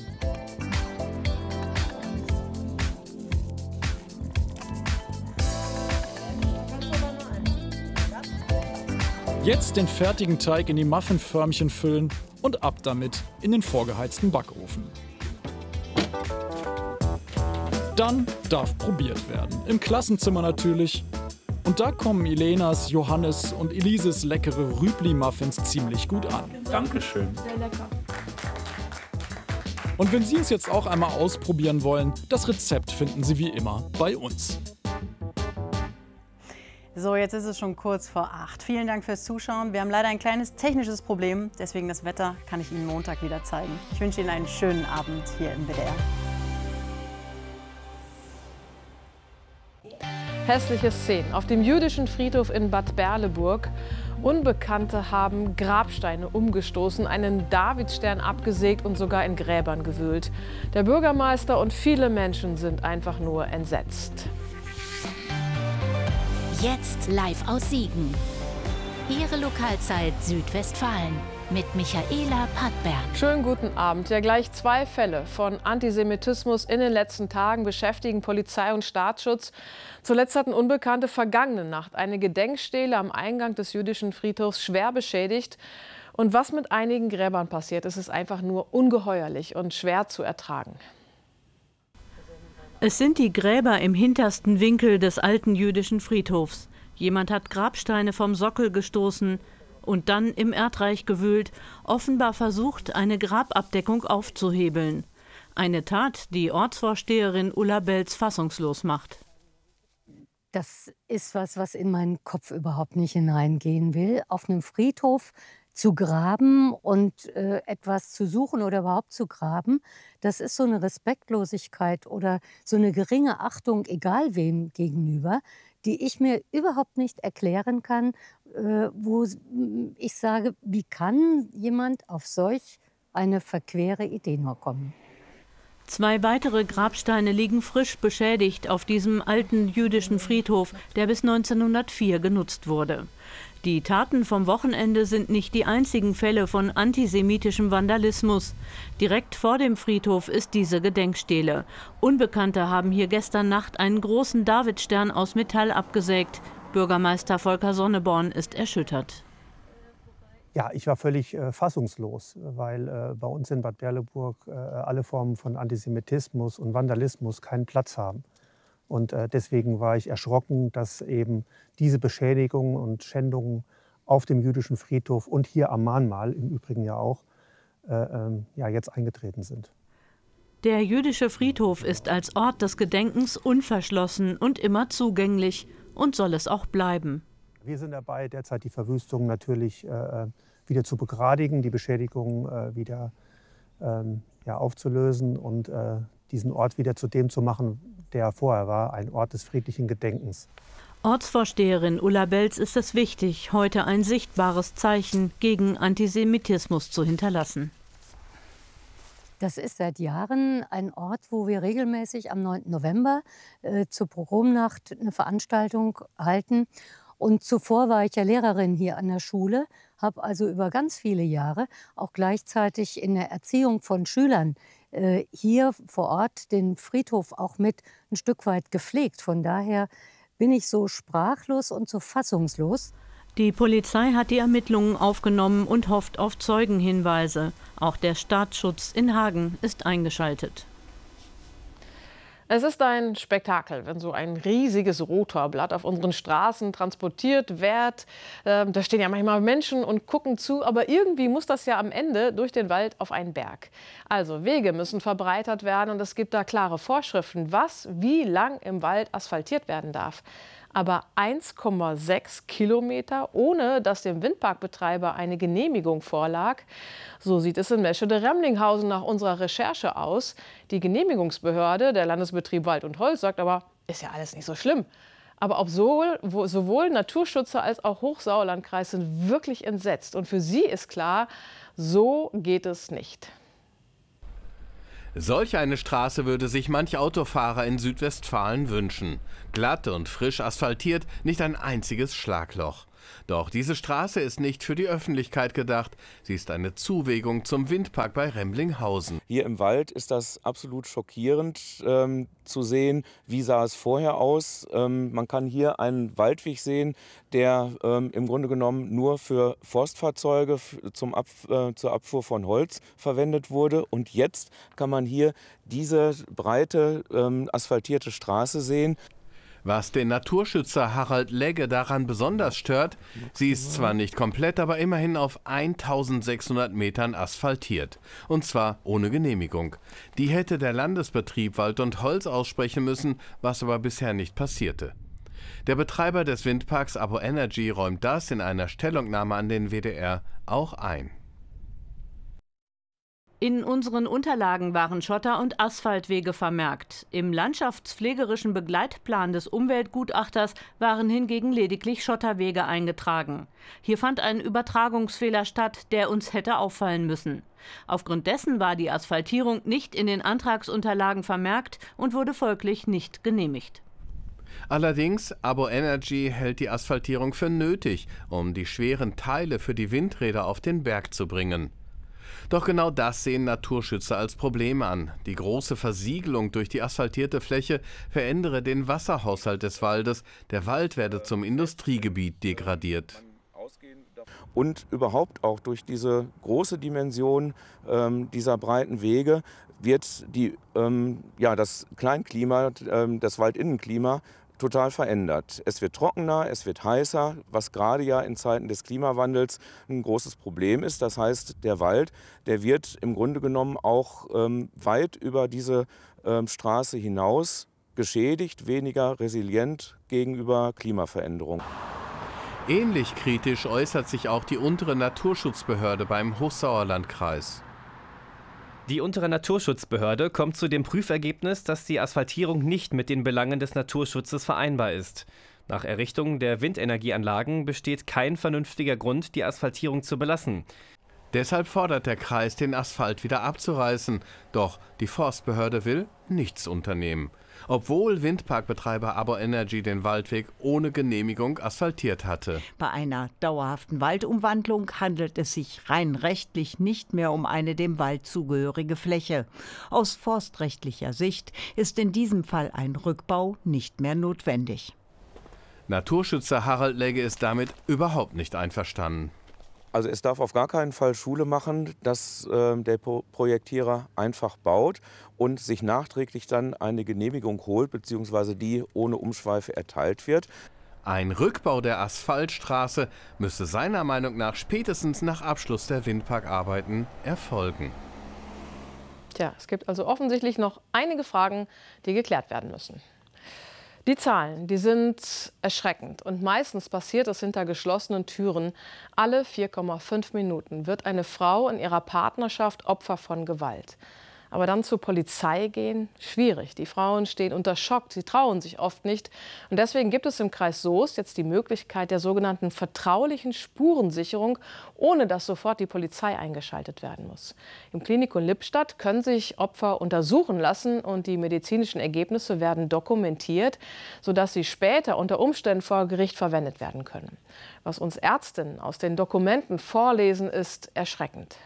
Speaker 13: Jetzt den fertigen Teig in die Muffinförmchen füllen und ab damit in den vorgeheizten Backofen. Dann darf probiert werden. Im Klassenzimmer natürlich. Und da kommen Ilenas, Johannes und Elises leckere Rübli-Muffins ziemlich gut an.
Speaker 12: Dankeschön.
Speaker 17: Sehr lecker.
Speaker 13: Und wenn Sie es jetzt auch einmal ausprobieren wollen, das Rezept finden Sie wie immer bei uns.
Speaker 9: So, jetzt ist es schon kurz vor 8. Vielen Dank fürs Zuschauen. Wir haben leider ein kleines technisches Problem, deswegen das Wetter kann ich Ihnen Montag wieder zeigen. Ich wünsche Ihnen einen schönen Abend hier im WDR.
Speaker 14: Hässliche Szenen auf dem jüdischen Friedhof in Bad Berleburg. Unbekannte haben Grabsteine umgestoßen, einen Davidstern abgesägt und sogar in Gräbern gewühlt. Der Bürgermeister und viele Menschen sind einfach nur entsetzt.
Speaker 15: Jetzt live aus Siegen. Ihre Lokalzeit Südwestfalen mit Michaela Pattberg.
Speaker 14: Schönen guten Abend. Ja, gleich 2 Fälle von Antisemitismus in den letzten Tagen beschäftigen Polizei und Staatsschutz. Zuletzt hatten Unbekannte vergangene Nacht eine Gedenkstele am Eingang des jüdischen Friedhofs schwer beschädigt. Und was mit einigen Gräbern passiert, ist einfach nur ungeheuerlich und schwer zu ertragen.
Speaker 20: Es sind die Gräber im hintersten Winkel des alten jüdischen Friedhofs. Jemand hat Grabsteine vom Sockel gestoßen und dann im Erdreich gewühlt, offenbar versucht, eine Grababdeckung aufzuhebeln. Eine Tat, die Ortsvorsteherin Ulla Belz fassungslos macht.
Speaker 21: Das ist was in meinen Kopf überhaupt nicht hineingehen will. Auf einem Friedhof zu graben und etwas zu suchen oder überhaupt zu graben, das ist so eine Respektlosigkeit oder so eine geringe Achtung, egal wem gegenüber, die ich mir überhaupt nicht erklären kann, wo ich sage, wie kann jemand auf solch eine verquere Idee nur kommen?
Speaker 20: 2 weitere Grabsteine liegen frisch beschädigt auf diesem alten jüdischen Friedhof, der bis 1904 genutzt wurde. Die Taten vom Wochenende sind nicht die einzigen Fälle von antisemitischem Vandalismus. Direkt vor dem Friedhof ist diese Gedenkstele. Unbekannte haben hier gestern Nacht einen großen Davidstern aus Metall abgesägt. Bürgermeister Volker Sonneborn ist erschüttert.
Speaker 22: Ja, ich war völlig fassungslos, weil bei uns in Bad Berleburg alle Formen von Antisemitismus und Vandalismus keinen Platz haben. Und deswegen war ich erschrocken, dass eben diese Beschädigungen und Schändungen auf dem jüdischen Friedhof und hier am Mahnmal im Übrigen ja auch jetzt eingetreten sind.
Speaker 20: Der jüdische Friedhof ist als Ort des Gedenkens unverschlossen und immer zugänglich und soll es auch bleiben.
Speaker 22: Wir sind dabei, derzeit die Verwüstung natürlich wieder zu begradigen, die Beschädigungen wieder aufzulösen und diesen Ort wieder zu dem zu machen, der vorher war, ein Ort des friedlichen Gedenkens.
Speaker 20: Ortsvorsteherin Ulla Belz ist es wichtig, heute ein sichtbares Zeichen gegen Antisemitismus zu hinterlassen.
Speaker 21: Das ist seit Jahren ein Ort, wo wir regelmäßig am 9. November zur Pogromnacht eine Veranstaltung halten. Und zuvor war ich ja Lehrerin hier an der Schule, habe also über ganz viele Jahre auch gleichzeitig in der Erziehung von Schülern hier vor Ort den Friedhof auch mit ein Stück weit gepflegt. Von daher bin ich so sprachlos und so fassungslos.
Speaker 20: Die Polizei hat die Ermittlungen aufgenommen und hofft auf Zeugenhinweise. Auch der Staatsschutz in Hagen ist eingeschaltet.
Speaker 14: Es ist ein Spektakel, wenn so ein riesiges Rotorblatt auf unseren Straßen transportiert wird. Da stehen ja manchmal Menschen und gucken zu, aber irgendwie muss das ja am Ende durch den Wald auf einen Berg. Also Wege müssen verbreitert werden und es gibt da klare Vorschriften, was wie lang im Wald asphaltiert werden darf. Aber 1,6 Kilometer, ohne dass dem Windparkbetreiber eine Genehmigung vorlag. So sieht es in Meschede-Remlinghausen nach unserer Recherche aus. Die Genehmigungsbehörde, der Landesbetrieb Wald und Holz, sagt aber, ist ja alles nicht so schlimm. Aber ob sowohl Naturschützer als auch Hochsauerlandkreis sind wirklich entsetzt. Und für sie ist klar, so geht es nicht.
Speaker 2: Solch eine Straße würde sich manch Autofahrer in Südwestfalen wünschen. Glatt und frisch asphaltiert, nicht ein einziges Schlagloch. Doch diese Straße ist nicht für die Öffentlichkeit gedacht. Sie ist eine Zuwegung zum Windpark bei Remlinghausen.
Speaker 5: Hier im Wald ist das absolut schockierend zu sehen. Wie sah es vorher aus? Man kann hier einen Waldweg sehen, der im Grunde genommen nur für Forstfahrzeuge zur Abfuhr von Holz verwendet wurde. Und jetzt kann man hier diese breite asphaltierte Straße sehen.
Speaker 2: Was den Naturschützer Harald Legge daran besonders stört, sie ist zwar nicht komplett, aber immerhin auf 1600 Metern asphaltiert. Und zwar ohne Genehmigung. Die hätte der Landesbetrieb Wald und Holz aussprechen müssen, was aber bisher nicht passierte. Der Betreiber des Windparks Abo Energy räumt das in einer Stellungnahme an den WDR auch ein.
Speaker 20: In unseren Unterlagen waren Schotter- und Asphaltwege vermerkt. Im landschaftspflegerischen Begleitplan des Umweltgutachters waren hingegen lediglich Schotterwege eingetragen. Hier fand ein Übertragungsfehler statt, der uns hätte auffallen müssen. Aufgrund dessen war die Asphaltierung nicht in den Antragsunterlagen vermerkt und wurde folglich nicht genehmigt.
Speaker 2: Allerdings, Abo Energy hält die Asphaltierung für nötig, um die schweren Teile für die Windräder auf den Berg zu bringen. Doch genau das sehen Naturschützer als Problem an. Die große Versiegelung durch die asphaltierte Fläche verändere den Wasserhaushalt des Waldes. Der Wald werde zum Industriegebiet degradiert.
Speaker 5: Und überhaupt auch durch diese große Dimension dieser breiten Wege wird das Kleinklima, das Waldinnenklima, total verändert. Es wird trockener, es wird heißer, was gerade ja in Zeiten des Klimawandels ein großes Problem ist. Das heißt, der Wald, der wird im Grunde genommen auch weit über diese Straße hinaus geschädigt, weniger resilient gegenüber Klimaveränderungen.
Speaker 2: Ähnlich kritisch äußert sich auch die untere Naturschutzbehörde beim Hochsauerlandkreis.
Speaker 18: Die untere Naturschutzbehörde kommt zu dem Prüfergebnis, dass die Asphaltierung nicht mit den Belangen des Naturschutzes vereinbar ist. Nach Errichtung der Windenergieanlagen besteht kein vernünftiger Grund, die Asphaltierung zu belassen.
Speaker 2: Deshalb fordert der Kreis, den Asphalt wieder abzureißen. Doch die Forstbehörde will nichts unternehmen. Obwohl Windparkbetreiber Abo Energy den Waldweg ohne Genehmigung asphaltiert hatte.
Speaker 19: Bei einer dauerhaften Waldumwandlung handelt es sich rein rechtlich nicht mehr um eine dem Wald zugehörige Fläche. Aus forstrechtlicher Sicht ist in diesem Fall ein Rückbau nicht mehr notwendig.
Speaker 2: Naturschützer Harald Legge ist damit überhaupt nicht einverstanden.
Speaker 5: Also es darf auf gar keinen Fall Schule machen, dass der Projektierer einfach baut und sich nachträglich dann eine Genehmigung holt, beziehungsweise die ohne Umschweife erteilt wird.
Speaker 2: Ein Rückbau der Asphaltstraße müsste seiner Meinung nach spätestens nach Abschluss der Windparkarbeiten erfolgen.
Speaker 14: Tja, es gibt also offensichtlich noch einige Fragen, die geklärt werden müssen. Die Zahlen, die sind erschreckend und meistens passiert es hinter geschlossenen Türen. Alle 4,5 Minuten wird eine Frau in ihrer Partnerschaft Opfer von Gewalt. Aber dann zur Polizei gehen, schwierig. Die Frauen stehen unter Schock, sie trauen sich oft nicht. Und deswegen gibt es im Kreis Soest jetzt die Möglichkeit der sogenannten vertraulichen Spurensicherung, ohne dass sofort die Polizei eingeschaltet werden muss. Im Klinikum Lippstadt können sich Opfer untersuchen lassen und die medizinischen Ergebnisse werden dokumentiert, sodass sie später unter Umständen vor Gericht verwendet werden können. Was uns Ärztinnen aus den Dokumenten vorlesen, ist erschreckend.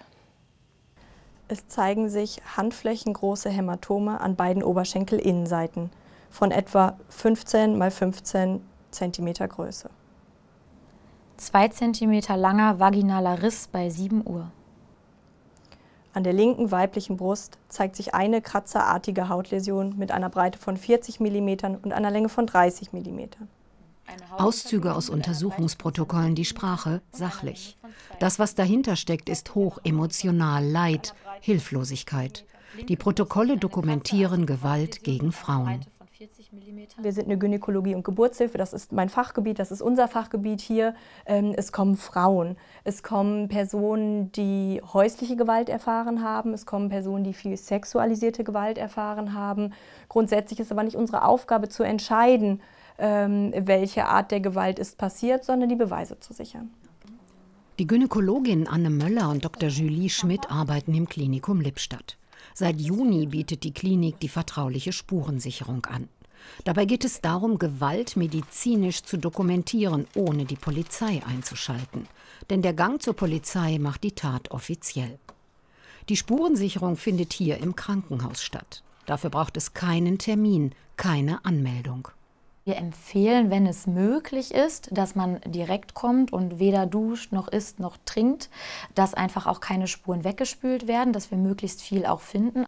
Speaker 23: Es zeigen sich handflächengroße Hämatome an beiden Oberschenkelinnenseiten von etwa 15 x 15 cm Größe.
Speaker 4: 2 cm langer vaginaler Riss bei 7 Uhr.
Speaker 23: An der linken weiblichen Brust zeigt sich eine kratzerartige Hautläsion mit einer Breite von 40 mm und einer Länge von 30 mm.
Speaker 6: Auszüge aus Untersuchungsprotokollen, die Sprache sachlich. Das, was dahinter steckt, ist hoch emotional, Leid, Hilflosigkeit. Die Protokolle dokumentieren Gewalt gegen Frauen.
Speaker 23: Wir sind eine Gynäkologie- und Geburtshilfe, das ist mein Fachgebiet, das ist unser Fachgebiet hier. Es kommen Frauen, es kommen Personen, die häusliche Gewalt erfahren haben, es kommen Personen, die viel sexualisierte Gewalt erfahren haben. Grundsätzlich ist aber nicht unsere Aufgabe zu entscheiden, welche Art der Gewalt ist passiert, sondern die Beweise zu sichern.
Speaker 6: Die Gynäkologin Anne Möller und Dr. Julie Schmidt arbeiten im Klinikum Lippstadt. Seit Juni bietet die Klinik die vertrauliche Spurensicherung an. Dabei geht es darum, Gewalt medizinisch zu dokumentieren, ohne die Polizei einzuschalten. Denn der Gang zur Polizei macht die Tat offiziell. Die Spurensicherung findet hier im Krankenhaus statt. Dafür braucht es keinen Termin, keine Anmeldung.
Speaker 4: Wir empfehlen, wenn es möglich ist, dass man direkt kommt und weder duscht, noch isst, noch trinkt, dass einfach auch keine Spuren weggespült werden, dass wir möglichst viel auch finden.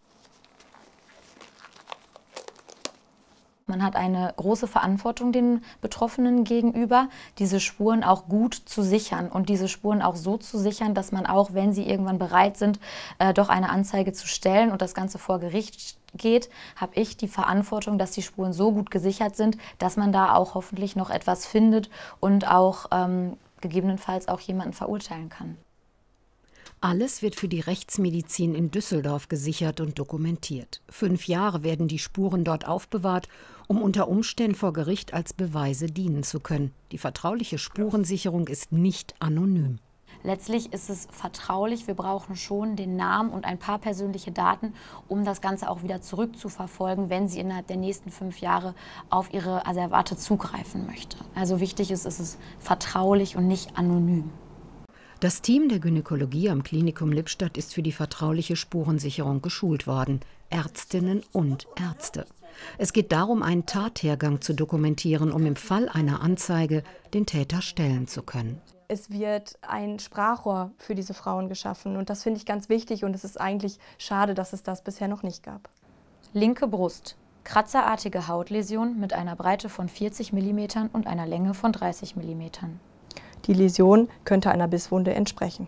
Speaker 4: Man hat eine große Verantwortung den Betroffenen gegenüber, diese Spuren auch gut zu sichern und diese Spuren auch so zu sichern, dass man auch, wenn sie irgendwann bereit sind, doch eine Anzeige zu stellen und das Ganze vor Gericht geht, habe ich die Verantwortung, dass die Spuren so gut gesichert sind, dass man da auch hoffentlich noch etwas findet und auch gegebenenfalls auch jemanden verurteilen kann.
Speaker 6: Alles wird für die Rechtsmedizin in Düsseldorf gesichert und dokumentiert. 5 Jahre werden die Spuren dort aufbewahrt, um unter Umständen vor Gericht als Beweise dienen zu können. Die vertrauliche Spurensicherung ist nicht anonym.
Speaker 4: Letztlich ist es vertraulich. Wir brauchen schon den Namen und ein paar persönliche Daten, um das Ganze auch wieder zurückzuverfolgen, wenn sie innerhalb der nächsten 5 Jahre auf ihre Asservate zugreifen möchte. Also wichtig ist, es ist vertraulich und nicht anonym.
Speaker 6: Das Team der Gynäkologie am Klinikum Lippstadt ist für die vertrauliche Spurensicherung geschult worden. Ärztinnen und Ärzte. Es geht darum, einen Tathergang zu dokumentieren, um im Fall einer Anzeige den Täter stellen zu können.
Speaker 23: Es wird ein Sprachrohr für diese Frauen geschaffen und das finde ich ganz wichtig und es ist eigentlich schade, dass es das bisher noch nicht gab.
Speaker 4: Linke Brust. Kratzerartige Hautläsion mit einer Breite von 40 mm und einer Länge von 30 mm.
Speaker 23: Die Läsion könnte einer Bisswunde entsprechen.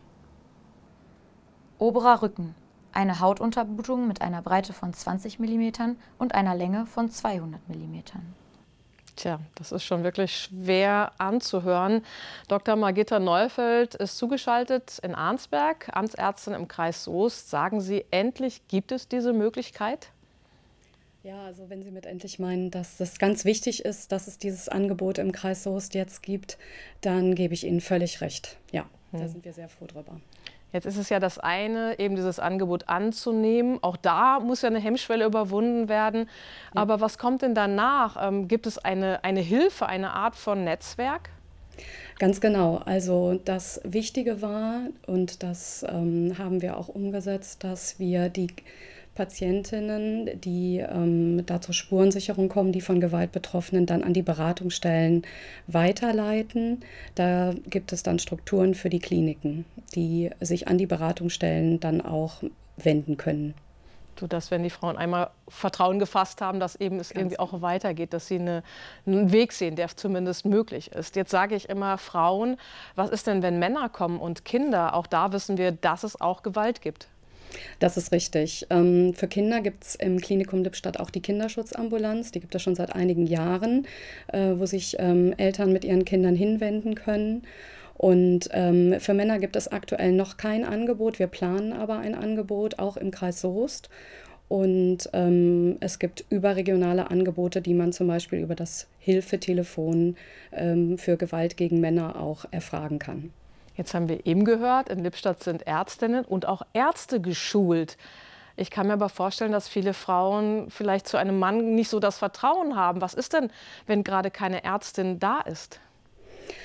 Speaker 4: Oberer Rücken. Eine Hautunterblutung mit einer Breite von 20 mm und einer Länge von 200 mm.
Speaker 14: Tja, das ist schon wirklich schwer anzuhören. Dr. Margitta Neufeld ist zugeschaltet in Arnsberg, Amtsärztin im Kreis Soest. Sagen Sie, endlich gibt es diese Möglichkeit?
Speaker 8: Ja, also wenn Sie mit endlich meinen, dass es ganz wichtig ist, dass es dieses Angebot im Kreis Soest jetzt gibt, dann gebe ich Ihnen völlig recht. Ja, da sind wir sehr froh drüber.
Speaker 14: Jetzt ist es ja das eine, eben dieses Angebot anzunehmen. Auch da muss ja eine Hemmschwelle überwunden werden. Ja. Aber was kommt denn danach? Gibt es eine Hilfe, eine Art von Netzwerk?
Speaker 8: Ganz genau. Also das Wichtige war, und das haben wir auch umgesetzt, dass wir die Patientinnen, die da zur Spurensicherung kommen, die von Gewalt Betroffenen, dann an die Beratungsstellen weiterleiten. Da gibt es dann Strukturen für die Kliniken, die sich an die Beratungsstellen dann auch wenden können.
Speaker 14: Sodass, wenn die Frauen einmal Vertrauen gefasst haben, dass eben es irgendwie auch weitergeht, dass sie einen Weg sehen, der zumindest möglich ist. Jetzt sage ich immer Frauen, was ist denn, wenn Männer kommen und Kinder? Auch da wissen wir, dass es auch Gewalt gibt.
Speaker 8: Das ist richtig. Für Kinder gibt es im Klinikum Lippstadt auch die Kinderschutzambulanz. Die gibt es schon seit einigen Jahren, wo sich Eltern mit ihren Kindern hinwenden können. Und für Männer gibt es aktuell noch kein Angebot. Wir planen aber ein Angebot, auch im Kreis Soest. Und es gibt überregionale Angebote, die man zum Beispiel über das Hilfetelefon für Gewalt gegen Männer auch erfragen kann.
Speaker 14: Jetzt haben wir eben gehört, in Lippstadt sind Ärztinnen und auch Ärzte geschult. Ich kann mir aber vorstellen, dass viele Frauen vielleicht zu einem Mann nicht so das Vertrauen haben. Was ist denn, wenn gerade keine Ärztin da ist?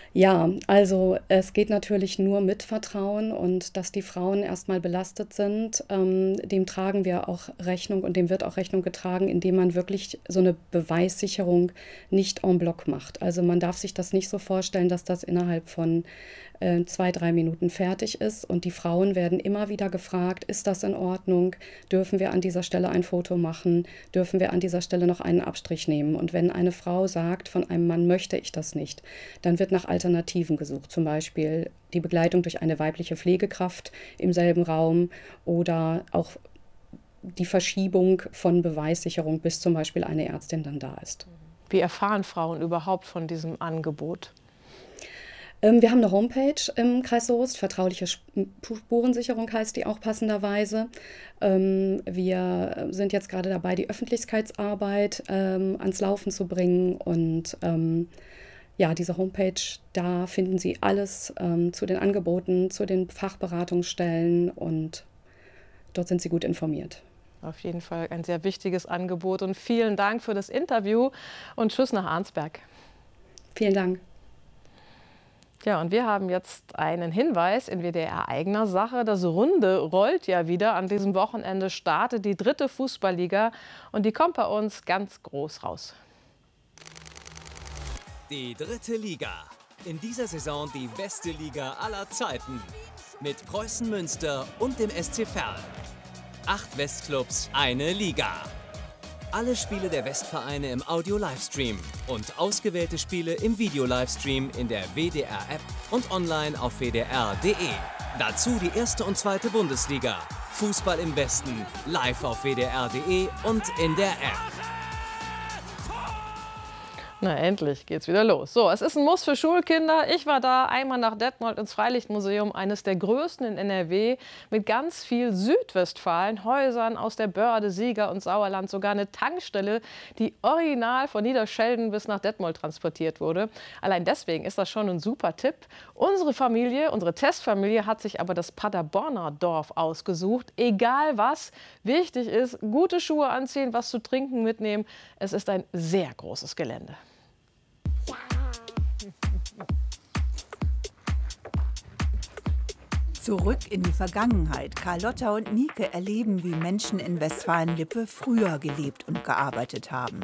Speaker 8: Ja, also es geht natürlich nur mit Vertrauen und dass die Frauen erstmal belastet sind, dem tragen wir auch Rechnung und dem wird auch Rechnung getragen, indem man wirklich so eine Beweissicherung nicht en bloc macht. Also man darf sich das nicht so vorstellen, dass das innerhalb von 2-3 Minuten fertig ist und die Frauen werden immer wieder gefragt, ist das in Ordnung, dürfen wir an dieser Stelle ein Foto machen, dürfen wir an dieser Stelle noch einen Abstrich nehmen und wenn eine Frau sagt, von einem Mann möchte ich das nicht, dann wird nach Alternativen gesucht, zum Beispiel die Begleitung durch eine weibliche Pflegekraft im selben Raum oder auch die Verschiebung von Beweissicherung, bis zum Beispiel eine Ärztin dann da ist.
Speaker 14: Wie erfahren Frauen überhaupt von diesem Angebot?
Speaker 8: Wir haben eine Homepage im Kreis Soest, vertrauliche Spurensicherung heißt die auch passenderweise. Wir sind jetzt gerade dabei, die Öffentlichkeitsarbeit ans Laufen zu bringen und ja, diese Homepage, da finden Sie alles zu den Angeboten, zu den Fachberatungsstellen und dort sind Sie gut informiert.
Speaker 14: Auf jeden Fall ein sehr wichtiges Angebot und vielen Dank für das Interview und tschüss nach Arnsberg.
Speaker 8: Vielen Dank.
Speaker 14: Ja, und wir haben jetzt einen Hinweis in WDR eigener Sache. Das Runde rollt ja wieder. An diesem Wochenende startet die 3. Fußballliga und die kommt bei uns ganz groß raus.
Speaker 1: Die 3. Liga. In dieser Saison die beste Liga aller Zeiten. Mit Preußen Münster und dem SC Verl. 8 Westclubs, eine Liga. Alle Spiele der Westvereine im Audio-Livestream und ausgewählte Spiele im Video-Livestream in der WDR-App und online auf wdr.de. Dazu die 1. und 2. Bundesliga. Fußball im Westen, live auf wdr.de und in der App.
Speaker 14: Na, endlich geht's wieder los. So, es ist ein Muss für Schulkinder. Ich war da einmal nach Detmold ins Freilichtmuseum, eines der größten in NRW, mit ganz viel Südwestfalen, Häusern aus der Börde, Sieger und Sauerland, sogar eine Tankstelle, die original von Niederschelden bis nach Detmold transportiert wurde. Allein deswegen ist das schon ein super Tipp. Unsere Familie, unsere Testfamilie, hat sich aber das Paderborner Dorf ausgesucht. Egal was, wichtig ist, gute Schuhe anziehen, was zu trinken mitnehmen. Es ist ein sehr großes Gelände.
Speaker 3: Zurück in die Vergangenheit. Carlotta und Nike erleben, wie Menschen in Westfalen-Lippe früher gelebt und gearbeitet haben.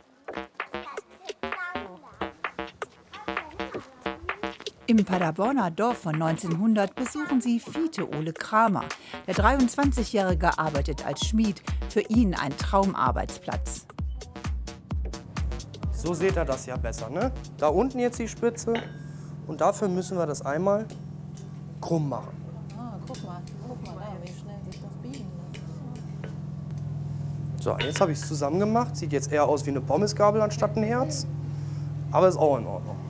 Speaker 3: Im Paderborner Dorf von 1900 besuchen sie Fiete Ole Kramer. Der 23-Jährige arbeitet als Schmied, für ihn ein Traumarbeitsplatz.
Speaker 10: So seht ihr das ja besser, ne? Da unten jetzt die Spitze und dafür müssen wir das einmal krumm machen.
Speaker 9: Guck mal, wie schnell sich das biegen lässt.
Speaker 10: So, jetzt habe ich es zusammen gemacht. Sieht jetzt eher aus wie eine Pommesgabel anstatt ein Herz. Aber ist auch in Ordnung.